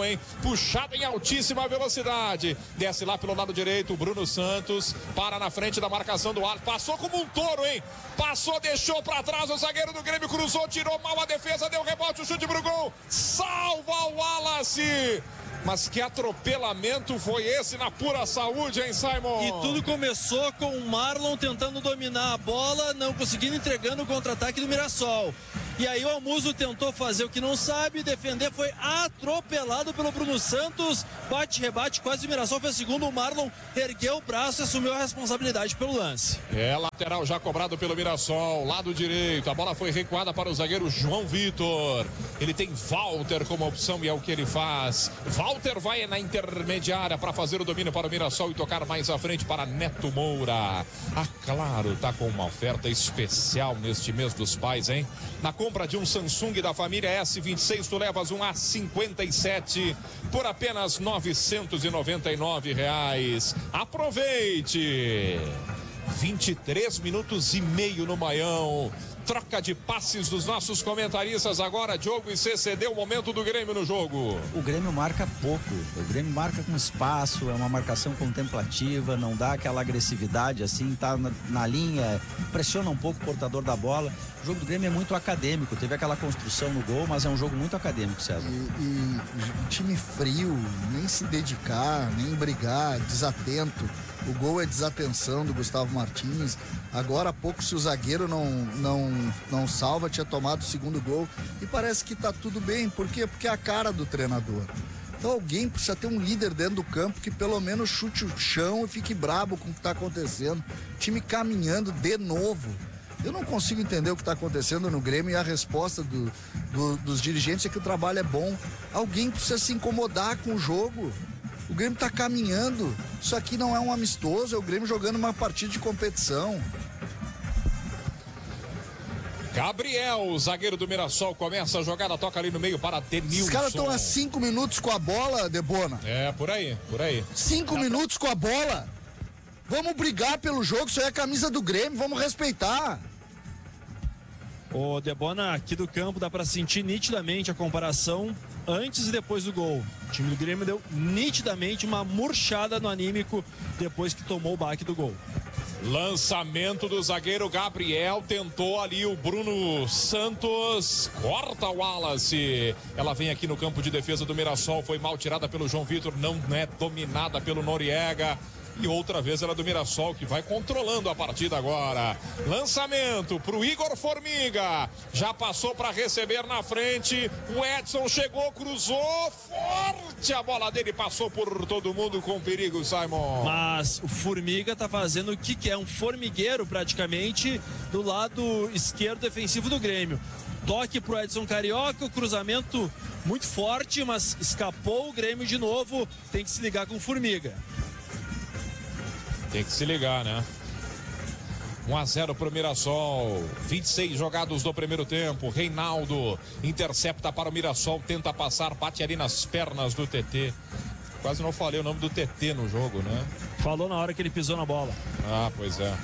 bola, hein? Puxada em altíssima velocidade. Desce lá pelo lado direito, o Bruno Santos para na frente da marcação do Wallace. Passou como um touro, hein? Passou, deixou para trás o zagueiro do Grêmio, cruzou, tirou mal a defesa, deu rebote, o chute pro gol. Salva o Wallace! Mas que atropelamento foi esse na pura saúde, hein, Simon?
E tudo começou com o Marlon tentando dominar a bola, não conseguindo, entregando o contra-ataque do Mirassol. E aí o Amuso tentou fazer o que não sabe, defender, foi atropelado pelo Bruno Santos. Bate, rebate, quase o Mirassol fez segundo. O Marlon ergueu o braço e assumiu a responsabilidade pelo lance.
Lateral já cobrado pelo Mirassol, lado direito. A bola foi recuada para o zagueiro João Vitor. Ele tem Walter como opção e é o que ele faz. Walter vai na intermediária para fazer o domínio para o Mirassol e tocar mais à frente para Neto Moura. Claro, tá com uma oferta especial neste mês dos pais, hein? Na compra de um Samsung da família S26, tu levas um A57 por apenas R$ 999. Aproveite! 23 minutos e meio no Maião. Troca de passes dos nossos comentaristas agora, Diogo e CCD, o momento do Grêmio no jogo.
O Grêmio marca pouco, o Grêmio marca com espaço, é uma marcação contemplativa, não dá aquela agressividade assim, tá na linha, pressiona um pouco o portador da bola. O jogo do Grêmio é muito acadêmico, teve aquela construção no gol, mas é um jogo muito acadêmico, César.
E time frio, nem se dedicar, nem brigar, desatento. O gol é desatenção do Gustavo Martins. Agora há pouco, se o zagueiro não salva, tinha tomado o segundo gol. E parece que tá tudo bem. Por quê? Porque é a cara do treinador. Então alguém precisa ter um líder dentro do campo que pelo menos chute o chão e fique brabo com o que tá acontecendo. Time caminhando de novo. Eu não consigo entender o que está acontecendo no Grêmio e a resposta dos dirigentes é que o trabalho é bom. Alguém precisa se incomodar com o jogo. O Grêmio está caminhando. Isso aqui não é um amistoso, é o Grêmio jogando uma partida de competição.
Gabriel, zagueiro do Mirassol, começa a jogada, toca ali no meio para Denilson.
Os caras estão há 5 minutos com a bola, Debona.
É, por aí.
5 minutos com a bola. Vamos brigar pelo jogo, isso aí é a camisa do Grêmio, vamos respeitar.
O Debona, aqui do campo, dá para sentir nitidamente a comparação antes e depois do gol. O time do Grêmio deu nitidamente uma murchada no anímico depois que tomou o baque do gol.
Lançamento do zagueiro Gabriel, tentou ali o Bruno Santos, corta o Wallace. Ela vem aqui no campo de defesa do Mirassol, foi mal tirada pelo João Vitor, não é dominada pelo Noriega. E outra vez ela do Mirassol, que vai controlando a partida agora. Lançamento pro Igor Formiga. Já passou para receber na frente. O Edson chegou, cruzou. Forte a bola dele, passou por todo mundo com perigo, Simon.
Mas o Formiga tá fazendo o que é um formigueiro praticamente do lado esquerdo defensivo do Grêmio. Toque pro Edson Carioca, o cruzamento muito forte, mas escapou o Grêmio de novo. Tem que se ligar com o Formiga.
Tem que se ligar, né? 1-0 pro Mirassol. 26 jogados do primeiro tempo. Reinaldo intercepta para o Mirassol, tenta passar, bate ali nas pernas do TT. Quase não falei o nome do TT no jogo, né?
Falou na hora que ele pisou na bola.
Ah, pois é.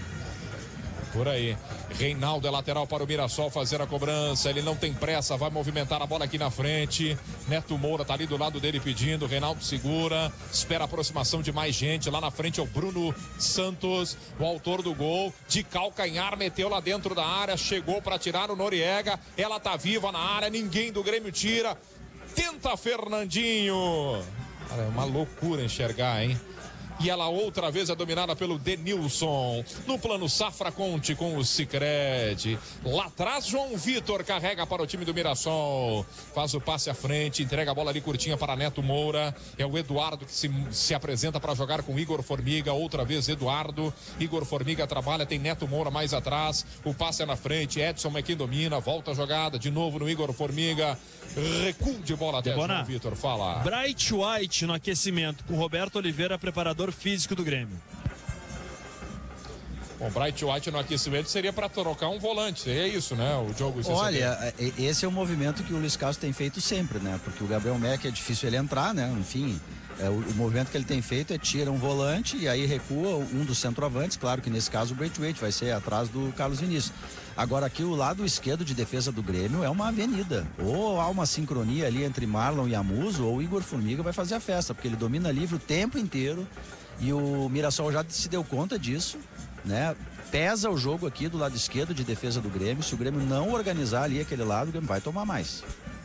Por aí. Reinaldo é lateral para o Mirassol fazer a cobrança. Ele não tem pressa, vai movimentar a bola aqui na frente. Neto Moura tá ali do lado dele pedindo. Reinaldo segura, espera a aproximação de mais gente. Lá na frente é o Bruno Santos, o autor do gol. De calcanhar, meteu lá dentro da área. Chegou para tirar o Noriega. Ela tá viva na área, ninguém do Grêmio tira. Tenta Fernandinho. Cara, é uma loucura enxergar, hein? E ela outra vez é dominada pelo Denilson. No plano Safra Conte com o Sicredi. Lá atrás, João Vitor carrega para o time do Mirassol. Faz o passe à frente, entrega a bola ali curtinha para Neto Moura. É o Eduardo que se apresenta para jogar com Igor Formiga. Outra vez Eduardo. Igor Formiga trabalha, tem Neto Moura mais atrás. O passe é na frente, Edson é quem domina. Volta a jogada de novo no Igor Formiga. Recuo de bola até João Vitor, fala.
Bright White no aquecimento, com Roberto Oliveira, preparador físico do Grêmio.
Bom, Bright White no aquecimento seria para trocar um volante, é isso, né? O jogo.
Olha, esse é o movimento que o Luiz Castro tem feito sempre, né? Porque o Gabriel Mack é difícil ele entrar, né? Enfim, O movimento que ele tem feito é tira um volante e aí recua um dos centroavantes, claro que nesse caso o Braithwaite vai ser atrás do Carlos Vinícius. Agora aqui o lado esquerdo de defesa do Grêmio é uma avenida. Ou há uma sincronia ali entre Marlon e Amuso, ou o Igor Formiga vai fazer a festa, porque ele domina livre o tempo inteiro e o Mirassol já se deu conta disso, né? Pesa o jogo aqui do lado esquerdo de defesa do Grêmio. Se o Grêmio não organizar ali aquele lado, o Grêmio vai tomar mais.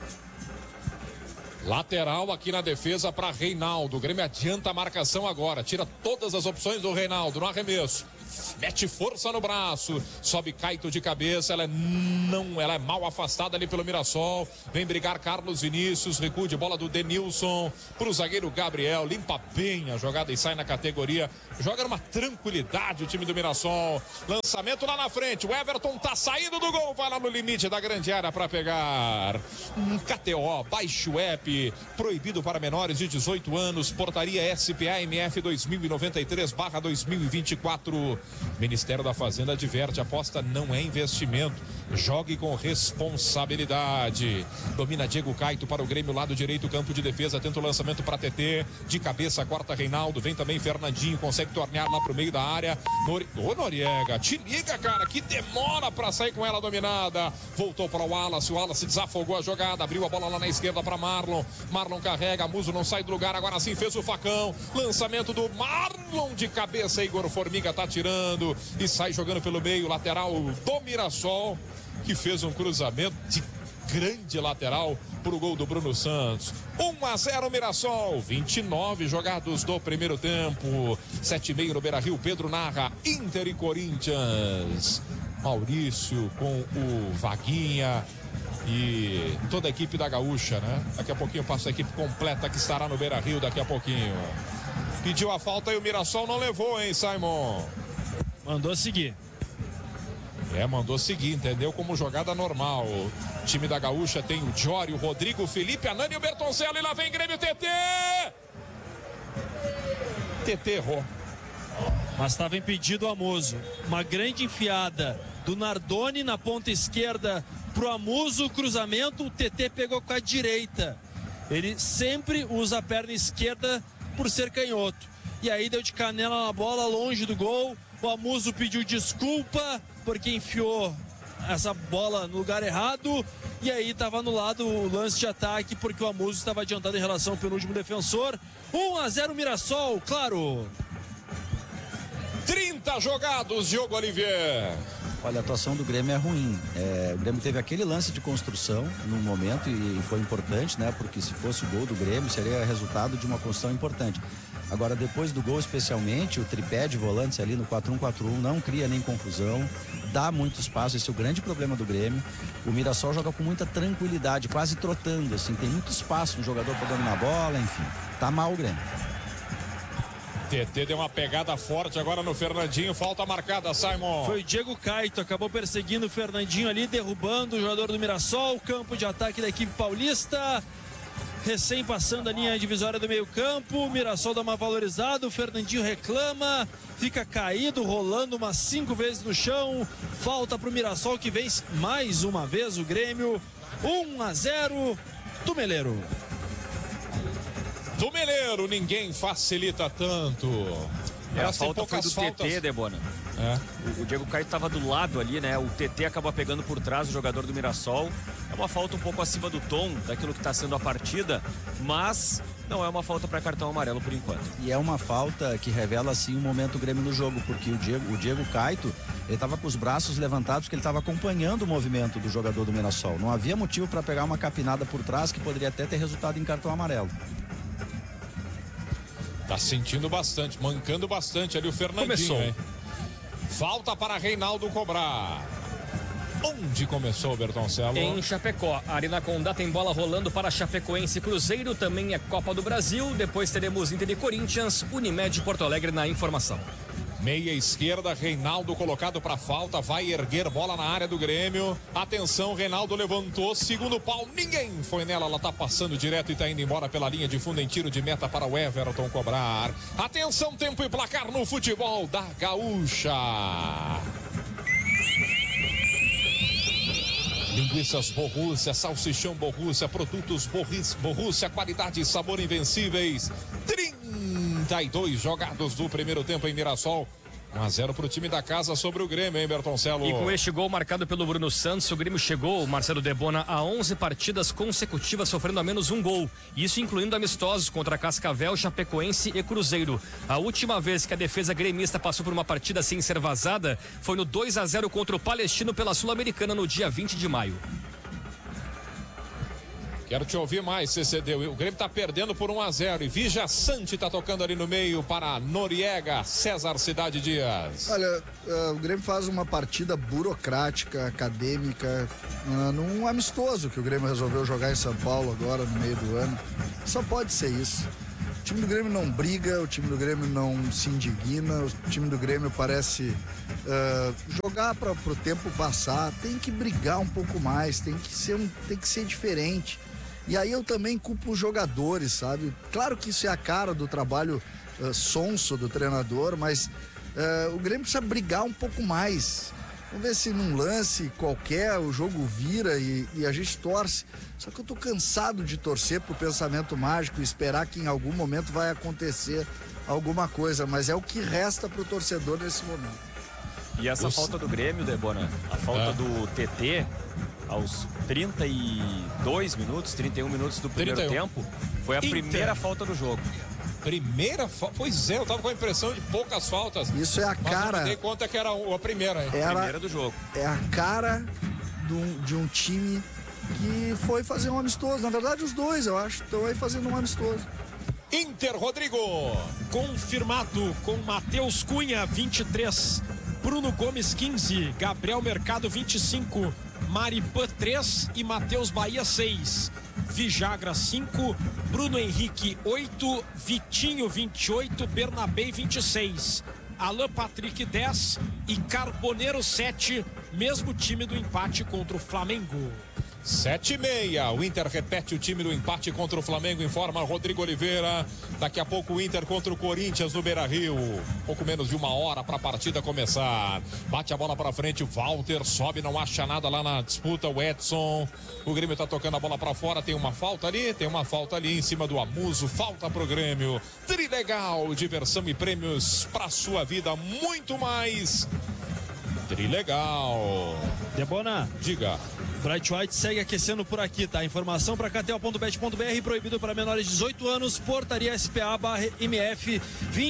Lateral aqui na defesa para Reinaldo. O Grêmio adianta a marcação agora. Tira todas as opções do Reinaldo no arremesso. Mete força no braço. Sobe Caito de cabeça. Ela é mal afastada ali pelo Mirassol. Vem brigar Carlos Vinícius. Recua de bola do Denilson pro zagueiro Gabriel. Limpa bem a jogada e sai na categoria. Joga numa tranquilidade o time do Mirassol. Lançamento lá na frente. O Everton tá saindo do gol. Vai lá no limite da grande área para pegar. KTO. Baixe o app. Proibido para menores de 18 anos. Portaria SPA-MF 2093/2024. Ministério da Fazenda adverte: aposta não é investimento. Jogue com responsabilidade. Domina Diego Caito para o Grêmio, lado direito, campo de defesa. Tenta o lançamento para TT. De cabeça, corta Reinaldo. Vem também Fernandinho. Consegue tornear lá pro meio da área. Ô Noriega, te liga, cara, que demora para sair com ela dominada. Voltou para o Wallace. O Wallace desafogou a jogada. Abriu a bola lá na esquerda para Marlon. Marlon carrega. Muso não sai do lugar. Agora sim fez o facão. Lançamento do Marlon de cabeça. Igor Formiga tá tirando e sai jogando pelo meio. Lateral do Mirassol, que fez um cruzamento de grande lateral pro gol do Bruno Santos. 1-0 Mirassol, 29 jogados do primeiro tempo. 7:30 no Beira-Rio. Pedro narra Inter e Corinthians. Maurício com o Vaguinha e toda a equipe da Gaúcha, né? Daqui a pouquinho passa a equipe completa que estará no Beira-Rio daqui a pouquinho. Pediu a falta e o Mirassol não levou, hein, Simon?
Mandou seguir.
Mandou seguir, entendeu? Como jogada normal. O time da Gaúcha tem o Jório, o Rodrigo, o Felipe, a Nani e o Bertoncello. E lá vem Grêmio, TT! TT errou.
Mas estava impedido o Amuso. Uma grande enfiada do Nardoni na ponta esquerda pro Amuso. Cruzamento, o TT pegou com a direita. Ele sempre usa a perna esquerda por ser canhoto. E aí deu de canela na bola, longe do gol. O Amuso pediu desculpa porque enfiou essa bola no lugar errado. E aí estava anulado o lance de ataque porque o Amuso estava adiantado em relação ao penúltimo defensor. 1-0 Mirassol, claro.
30 jogados, Diogo Olivier.
Olha, a atuação do Grêmio é ruim. O Grêmio teve aquele lance de construção num momento e foi importante, né? Porque se fosse o gol do Grêmio, seria resultado de uma construção importante. Agora, depois do gol, especialmente, o tripé de volantes ali no 4-1-4-1 não cria nem confusão, dá muito espaço. Esse é o grande problema do Grêmio. O Mirassol joga com muita tranquilidade, quase trotando, assim, tem muito espaço no jogador para dominar a bola, enfim. Tá mal o Grêmio.
TT deu uma pegada forte agora no Fernandinho, falta marcada, Simon.
Foi o Diego Caito, acabou perseguindo o Fernandinho ali, derrubando o jogador do Mirassol, campo de ataque da equipe paulista. Recém passando a linha divisória do meio campo, o Mirassol dá uma valorizada, o Fernandinho reclama, fica caído, rolando umas 5 vezes no chão. Falta pro Mirassol, que vence mais uma vez o Grêmio. 1-0 do Meleiro.
Do Meleiro, ninguém facilita tanto.
A falta foi do TT, Debona. O Diego Caio estava do lado ali, né? O TT acaba pegando por trás o jogador do Mirassol. É uma falta um pouco acima do tom daquilo que está sendo a partida, mas não é uma falta para cartão amarelo por enquanto.
E é uma falta que revela assim o momento do Grêmio no jogo, porque o Diego Caito, ele estava com os braços levantados porque ele estava acompanhando o movimento do jogador do Mirassol. Não havia motivo para pegar uma capinada por trás que poderia até ter resultado em cartão amarelo.
Tá sentindo bastante, mancando bastante ali o Fernandinho.
Começou.
Hein? Falta para Reinaldo cobrar. Onde começou, Bertoncello?
Em Chapecó. A Arena Condá tem bola rolando para Chapecoense e Cruzeiro. Também é Copa do Brasil. Depois teremos Inter e Corinthians. Unimed Porto Alegre na informação.
Meia esquerda, Reinaldo colocado para falta, vai erguer bola na área do Grêmio. Atenção, Reinaldo levantou, segundo pau, ninguém foi nela, ela tá passando direto e tá indo embora pela linha de fundo em tiro de meta para o Everton cobrar. Atenção, tempo e placar no futebol da Gaúcha. Linguiças Borrússia, salsichão Borrússia, produtos Borrússia, qualidade e sabor invencíveis. 30 32 jogados do primeiro tempo em Mirassol. 1-0 para o time da casa sobre o Grêmio, hein, Bertoncelo?
E com este gol marcado pelo Bruno Santos, o Grêmio chegou, Marcelo Debona, a 11 partidas consecutivas sofrendo a menos um gol. Isso incluindo amistosos contra Cascavel, Chapecoense e Cruzeiro. A última vez que a defesa gremista passou por uma partida sem ser vazada foi no 2-0 contra o Palestino pela Sul-Americana no dia 20 de maio.
Quero te ouvir mais, CCD. O Grêmio tá perdendo por 1-0 e Vija Sante tá tocando ali no meio para Noriega, César Cidade Dias.
Olha, o Grêmio faz uma partida burocrática, acadêmica, num amistoso que o Grêmio resolveu jogar em São Paulo agora no meio do ano. Só pode ser isso. O time do Grêmio não briga, o time do Grêmio não se indigna, o time do Grêmio parece jogar para o tempo passar. Tem que brigar um pouco mais, tem que ser diferente. E aí eu também culpo os jogadores, sabe? Claro que isso é a cara do trabalho sonso do treinador, mas o Grêmio precisa brigar um pouco mais. Vamos ver se num lance qualquer o jogo vira e a gente torce. Só que eu tô cansado de torcer pro pensamento mágico e esperar que em algum momento vai acontecer alguma coisa, mas é o que resta pro torcedor nesse momento.
E essa falta do Grêmio, Debona, a falta do TT aos 32 minutos, 31 minutos do primeiro tempo, foi a primeira falta do jogo.
Primeira falta? Pois é, eu tava com a impressão de poucas faltas.
Isso é a cara.
Mas eu me dei conta que era a primeira, hein?
A primeira do jogo.
É a cara de um time que foi fazer um amistoso. Na verdade, os dois, eu acho, estão aí fazendo um amistoso.
Inter, Rodrigo.
Confirmado com Matheus Cunha, 23. Bruno Gomes, 15. Gabriel Mercado, 25. Maripan, 3. E Matheus Bahia, 6. Vijagra, 5. Bruno Henrique, 8. Vitinho, 28. Bernabé, 26. Alan Patrick, 10. E Carboneiro, 7. Mesmo time do empate contra o Flamengo.
7:30, o Inter repete o time do empate contra o Flamengo, informa Rodrigo Oliveira. Daqui a pouco o Inter contra o Corinthians no Beira-Rio. Pouco menos de 1 hora para a partida começar. Bate a bola para frente, o Walter sobe, não acha nada lá na disputa, o Edson. O Grêmio tá tocando a bola para fora, tem uma falta ali em cima do Amuso, falta pro Grêmio. Trilegal, diversão e prêmios para sua vida, muito mais. Trilegal.
Debona,
diga.
Bright White segue aquecendo por aqui, tá? Informação para KTO.bet.br, proibido para menores de 18 anos, portaria SPA/MF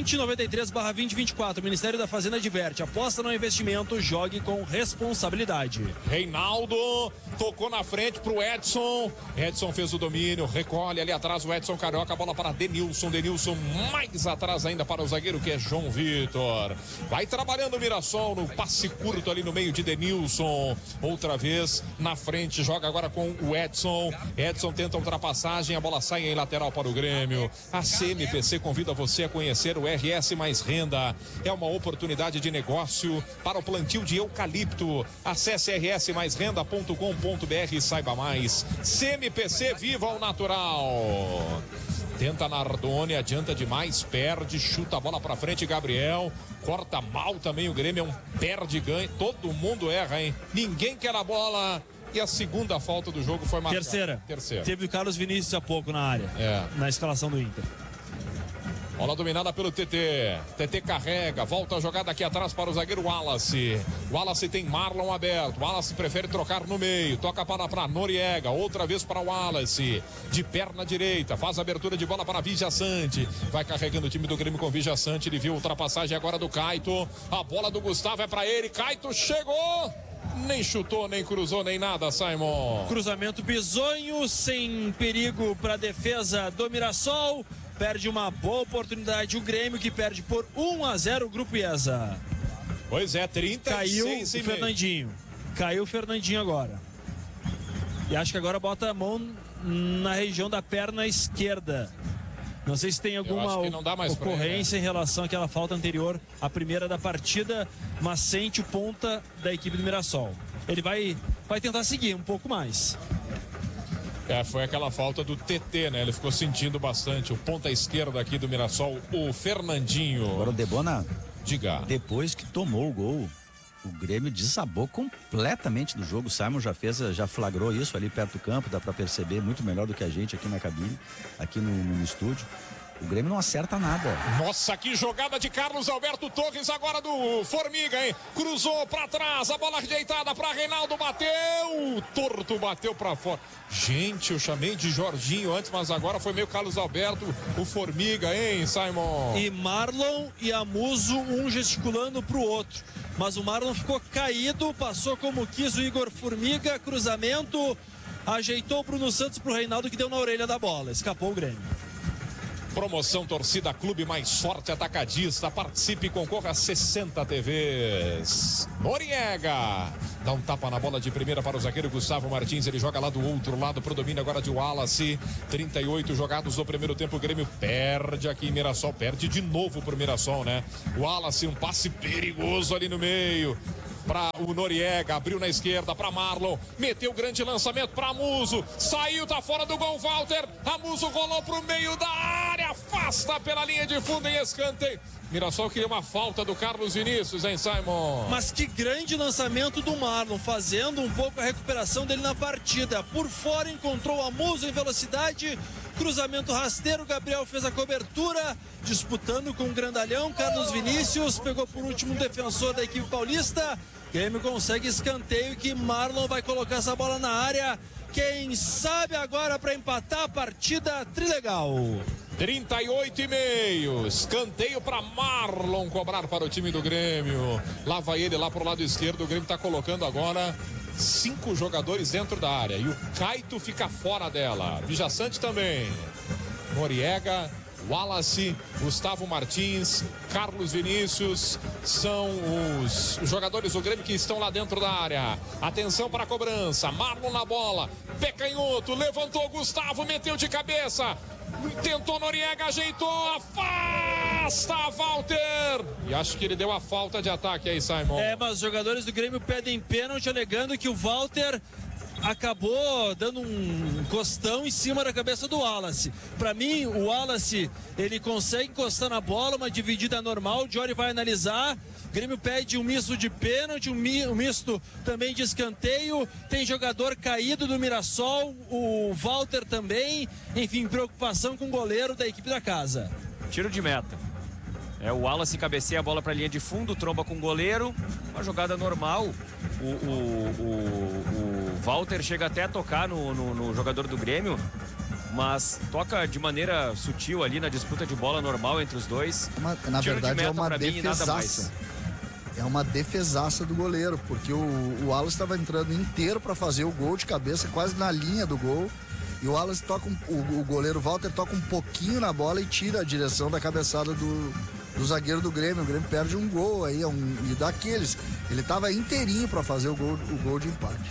2093/2024. Ministério da Fazenda adverte, aposta no investimento, jogue com responsabilidade.
Reinaldo tocou na frente pro Edson. Edson fez o domínio, recolhe ali atrás o Edson Carioca, bola para Denilson. Denilson mais atrás ainda para o zagueiro que é João Vitor. Vai trabalhando o Mirassol no passe curto ali no meio de Denilson. Outra vez na frente, joga agora com o Edson. Edson tenta ultrapassagem, a bola sai em lateral para o Grêmio. A CMPC convida você a conhecer o RS Mais Renda. É uma oportunidade de negócio para o plantio de eucalipto. Acesse rsmaisrenda.com.br e saiba mais. CMPC, viva o natural. Tenta Nardoni, adianta demais, perde, chuta a bola pra frente, Gabriel, corta mal também o Grêmio, é um perde-ganho, todo mundo erra, hein? Ninguém quer a bola. E a segunda falta do jogo foi marcada.
Terceira. Teve o Carlos Vinícius há pouco na área, na escalação do Inter.
Bola dominada pelo TT. TT carrega, volta a jogada aqui atrás para o zagueiro Wallace. Wallace tem Marlon aberto. Wallace prefere trocar no meio. Toca para Noriega. Outra vez para Wallace. De perna direita. Faz a abertura de bola para Vija Sante. Vai carregando o time do Grêmio com Vija Sante. Ele viu a ultrapassagem agora do Caito. A bola do Gustavo é para ele. Caito chegou. Nem chutou, nem cruzou, nem nada, Simon.
Cruzamento bizonho, sem perigo para a defesa do Mirassol. Perde uma boa oportunidade o Grêmio, que perde por 1-0 o Grupo IESA.
Pois é, 36.
Caiu o Fernandinho. Caiu o Fernandinho agora. E acho que agora bota a mão na região da perna esquerda. Não sei se tem alguma ocorrência em relação àquela falta anterior, a primeira da partida, mas sente o ponta da equipe do Mirassol. Ele vai tentar seguir um pouco mais.
Foi aquela falta do TT, né? Ele ficou sentindo bastante. O ponta esquerda aqui do Mirassol, o Fernandinho.
Agora o Debona,
diga.
Depois que tomou o gol, o Grêmio desabou completamente do jogo. O Simon já flagrou isso ali perto do campo, dá para perceber muito melhor do que a gente aqui na cabine, aqui no estúdio. O Grêmio não acerta nada.
Nossa, que jogada de Carlos Alberto Torres agora do Formiga, hein? Cruzou pra trás, a bola ajeitada pra Reinaldo, bateu, torto, bateu pra fora. Gente, eu chamei de Jorginho antes, mas agora foi meio Carlos Alberto, o Formiga, hein, Simon?
E Marlon e Amuso, um gesticulando pro outro. Mas o Marlon ficou caído, passou como quis o Igor Formiga, cruzamento, ajeitou o Bruno Santos pro Reinaldo, que deu na orelha da bola, escapou o Grêmio.
Promoção Torcida Clube Mais Forte Atacadista. Participe e concorra a 60 TVs. Noriega dá um tapa na bola de primeira para o zagueiro Gustavo Martins. Ele joga lá do outro lado pro domínio agora de Wallace. 38 jogados no primeiro tempo. O Grêmio perde aqui em Mirassol. Perde de novo pro Mirassol, né? Wallace, um passe perigoso ali no meio para o Noriega, abriu na esquerda para Marlon, meteu grande lançamento para Amuso, saiu, tá fora do gol, Walter, Amuso rolou pro meio da área, afasta pela linha de fundo em escanteio. Mirassol queria uma falta do Carlos Vinícius, hein, Simon?
Mas que grande lançamento do Marlon, fazendo um pouco a recuperação dele na partida. Por fora encontrou o Amuso em velocidade, cruzamento rasteiro, Gabriel fez a cobertura, disputando com o grandalhão, Carlos Vinícius, pegou por último o defensor da equipe paulista. Grêmio consegue escanteio que Marlon vai colocar essa bola na área. Quem sabe agora para empatar a partida, trilegal.
38,5. Escanteio para Marlon cobrar para o time do Grêmio. Lá vai ele lá pro lado esquerdo. O Grêmio está colocando agora 5 jogadores dentro da área. E o Caito fica fora dela. Vijaçante também. Noriega, Wallace, Gustavo Martins, Carlos Vinícius são os jogadores do Grêmio que estão lá dentro da área. Atenção para a cobrança. Marlon na bola. Pé canhoto. Levantou Gustavo. Meteu de cabeça. Tentou Noriega. Ajeitou. Afasta Walter. E acho que ele deu a falta de ataque aí, Simon.
Mas os jogadores do Grêmio pedem pênalti, alegando que o Walter acabou dando um costão em cima da cabeça do Wallace. Para mim, o Wallace, ele consegue encostar na bola, uma dividida normal, o Diori vai analisar. O Grêmio pede um misto de pênalti, um misto também de escanteio. Tem jogador caído do Mirassol, o Walter também. Enfim, preocupação com o goleiro da equipe da casa.
Tiro de meta. O Wallace cabeceia a bola para a linha de fundo, tromba com o goleiro. Uma jogada normal. O Walter chega até a tocar no jogador do Grêmio, mas toca de maneira sutil ali na disputa de bola normal entre os dois.
Na verdade, é uma defesaça. É uma defesaça do goleiro, porque o Wallace estava entrando inteiro para fazer o gol de cabeça, quase na linha do gol. E o Wallace toca o goleiro Walter toca um pouquinho na bola e tira a direção da cabeçada do zagueiro do Grêmio. O Grêmio perde um gol aí, e daqueles. Ele estava inteirinho para fazer o gol de empate.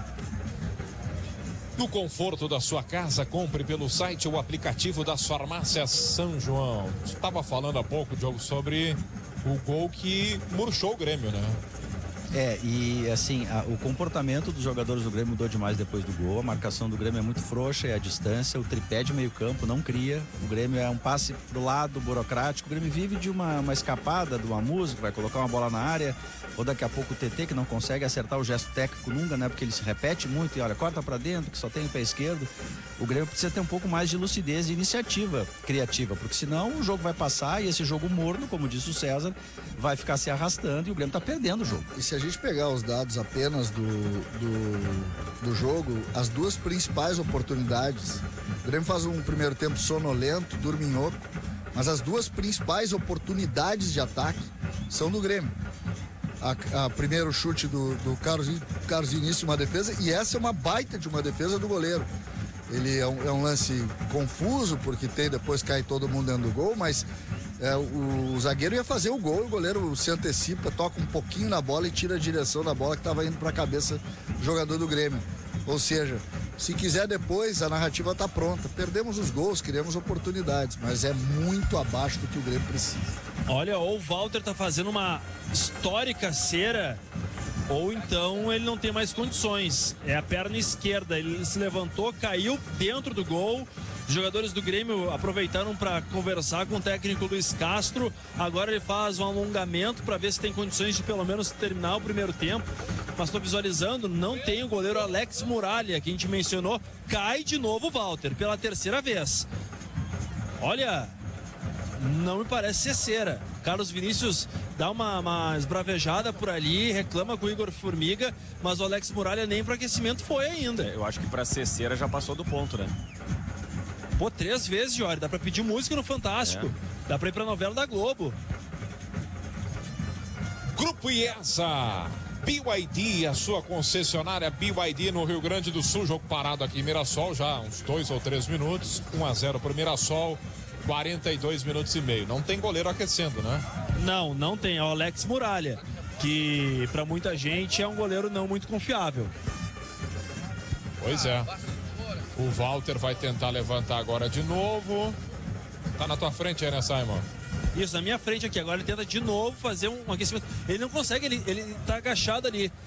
No conforto da sua casa, compre pelo site ou aplicativo das farmácias São João. Estava falando há pouco, Diogo, sobre o gol que murchou o Grêmio, né?
E assim, o comportamento dos jogadores do Grêmio mudou demais depois do gol. A marcação do Grêmio é muito frouxa, é a distância, o tripé de meio campo não cria. O Grêmio é um passe pro lado, burocrático. O Grêmio vive de uma escapada do Amuso, que vai colocar uma bola na área, ou daqui a pouco o TT, que não consegue acertar o gesto técnico nunca, né? Porque ele se repete muito e olha, corta para dentro, que só tem o pé esquerdo. O Grêmio precisa ter um pouco mais de lucidez e iniciativa criativa, porque senão o jogo vai passar e esse jogo morno, como disse o César, vai ficar se arrastando e o Grêmio tá perdendo o jogo.
E se a gente pegar os dados apenas do jogo, as duas principais oportunidades, o Grêmio faz um primeiro tempo sonolento, dorminhoco, mas as duas principais oportunidades de ataque são do Grêmio. A primeiro chute do Carlos Vinícius, uma defesa, e essa é uma baita de uma defesa do goleiro. Ele é um lance confuso, porque depois cai todo mundo dentro do gol, mas o zagueiro ia fazer o gol, o goleiro se antecipa, toca um pouquinho na bola e tira a direção da bola que estava indo para a cabeça do jogador do Grêmio. Ou seja, se quiser depois, a narrativa está pronta. Perdemos os gols, criamos oportunidades, mas é muito abaixo do que o Grêmio precisa.
Olha, ou o Walter tá fazendo uma histórica cera, ou então ele não tem mais condições. É a perna esquerda, ele se levantou, caiu dentro do gol. Os jogadores do Grêmio aproveitaram para conversar com o técnico Luiz Castro. Agora ele faz um alongamento para ver se tem condições de pelo menos terminar o primeiro tempo. Mas estou visualizando, não tem o goleiro Alex Muralha, que a gente mencionou. Cai de novo o Walter, pela terceira vez. Olha, Não me parece ser cera. Carlos Vinícius dá uma esbravejada por ali, reclama com o Igor Formiga, mas o Alex Muralha nem para aquecimento foi ainda.
Eu acho que para ser cera já passou do ponto, né?
Pô, 3 vezes, Jorge. Dá pra pedir música no Fantástico. Dá pra ir pra novela da Globo.
Grupo IESA. BYD, a sua concessionária BYD no Rio Grande do Sul. Jogo parado aqui em Mirassol já uns 2 ou 3 minutos. 1-0 pro Mirassol. 42 minutos e meio. Não tem goleiro aquecendo, né?
Não tem. É o Alex Muralha, que pra muita gente é um goleiro não muito confiável.
Pois é. O Walter vai tentar levantar agora de novo. Tá na tua frente aí, né, Simon?
Isso, na minha frente aqui. Agora ele tenta de novo fazer um aquecimento. Ele não consegue, ele tá agachado ali.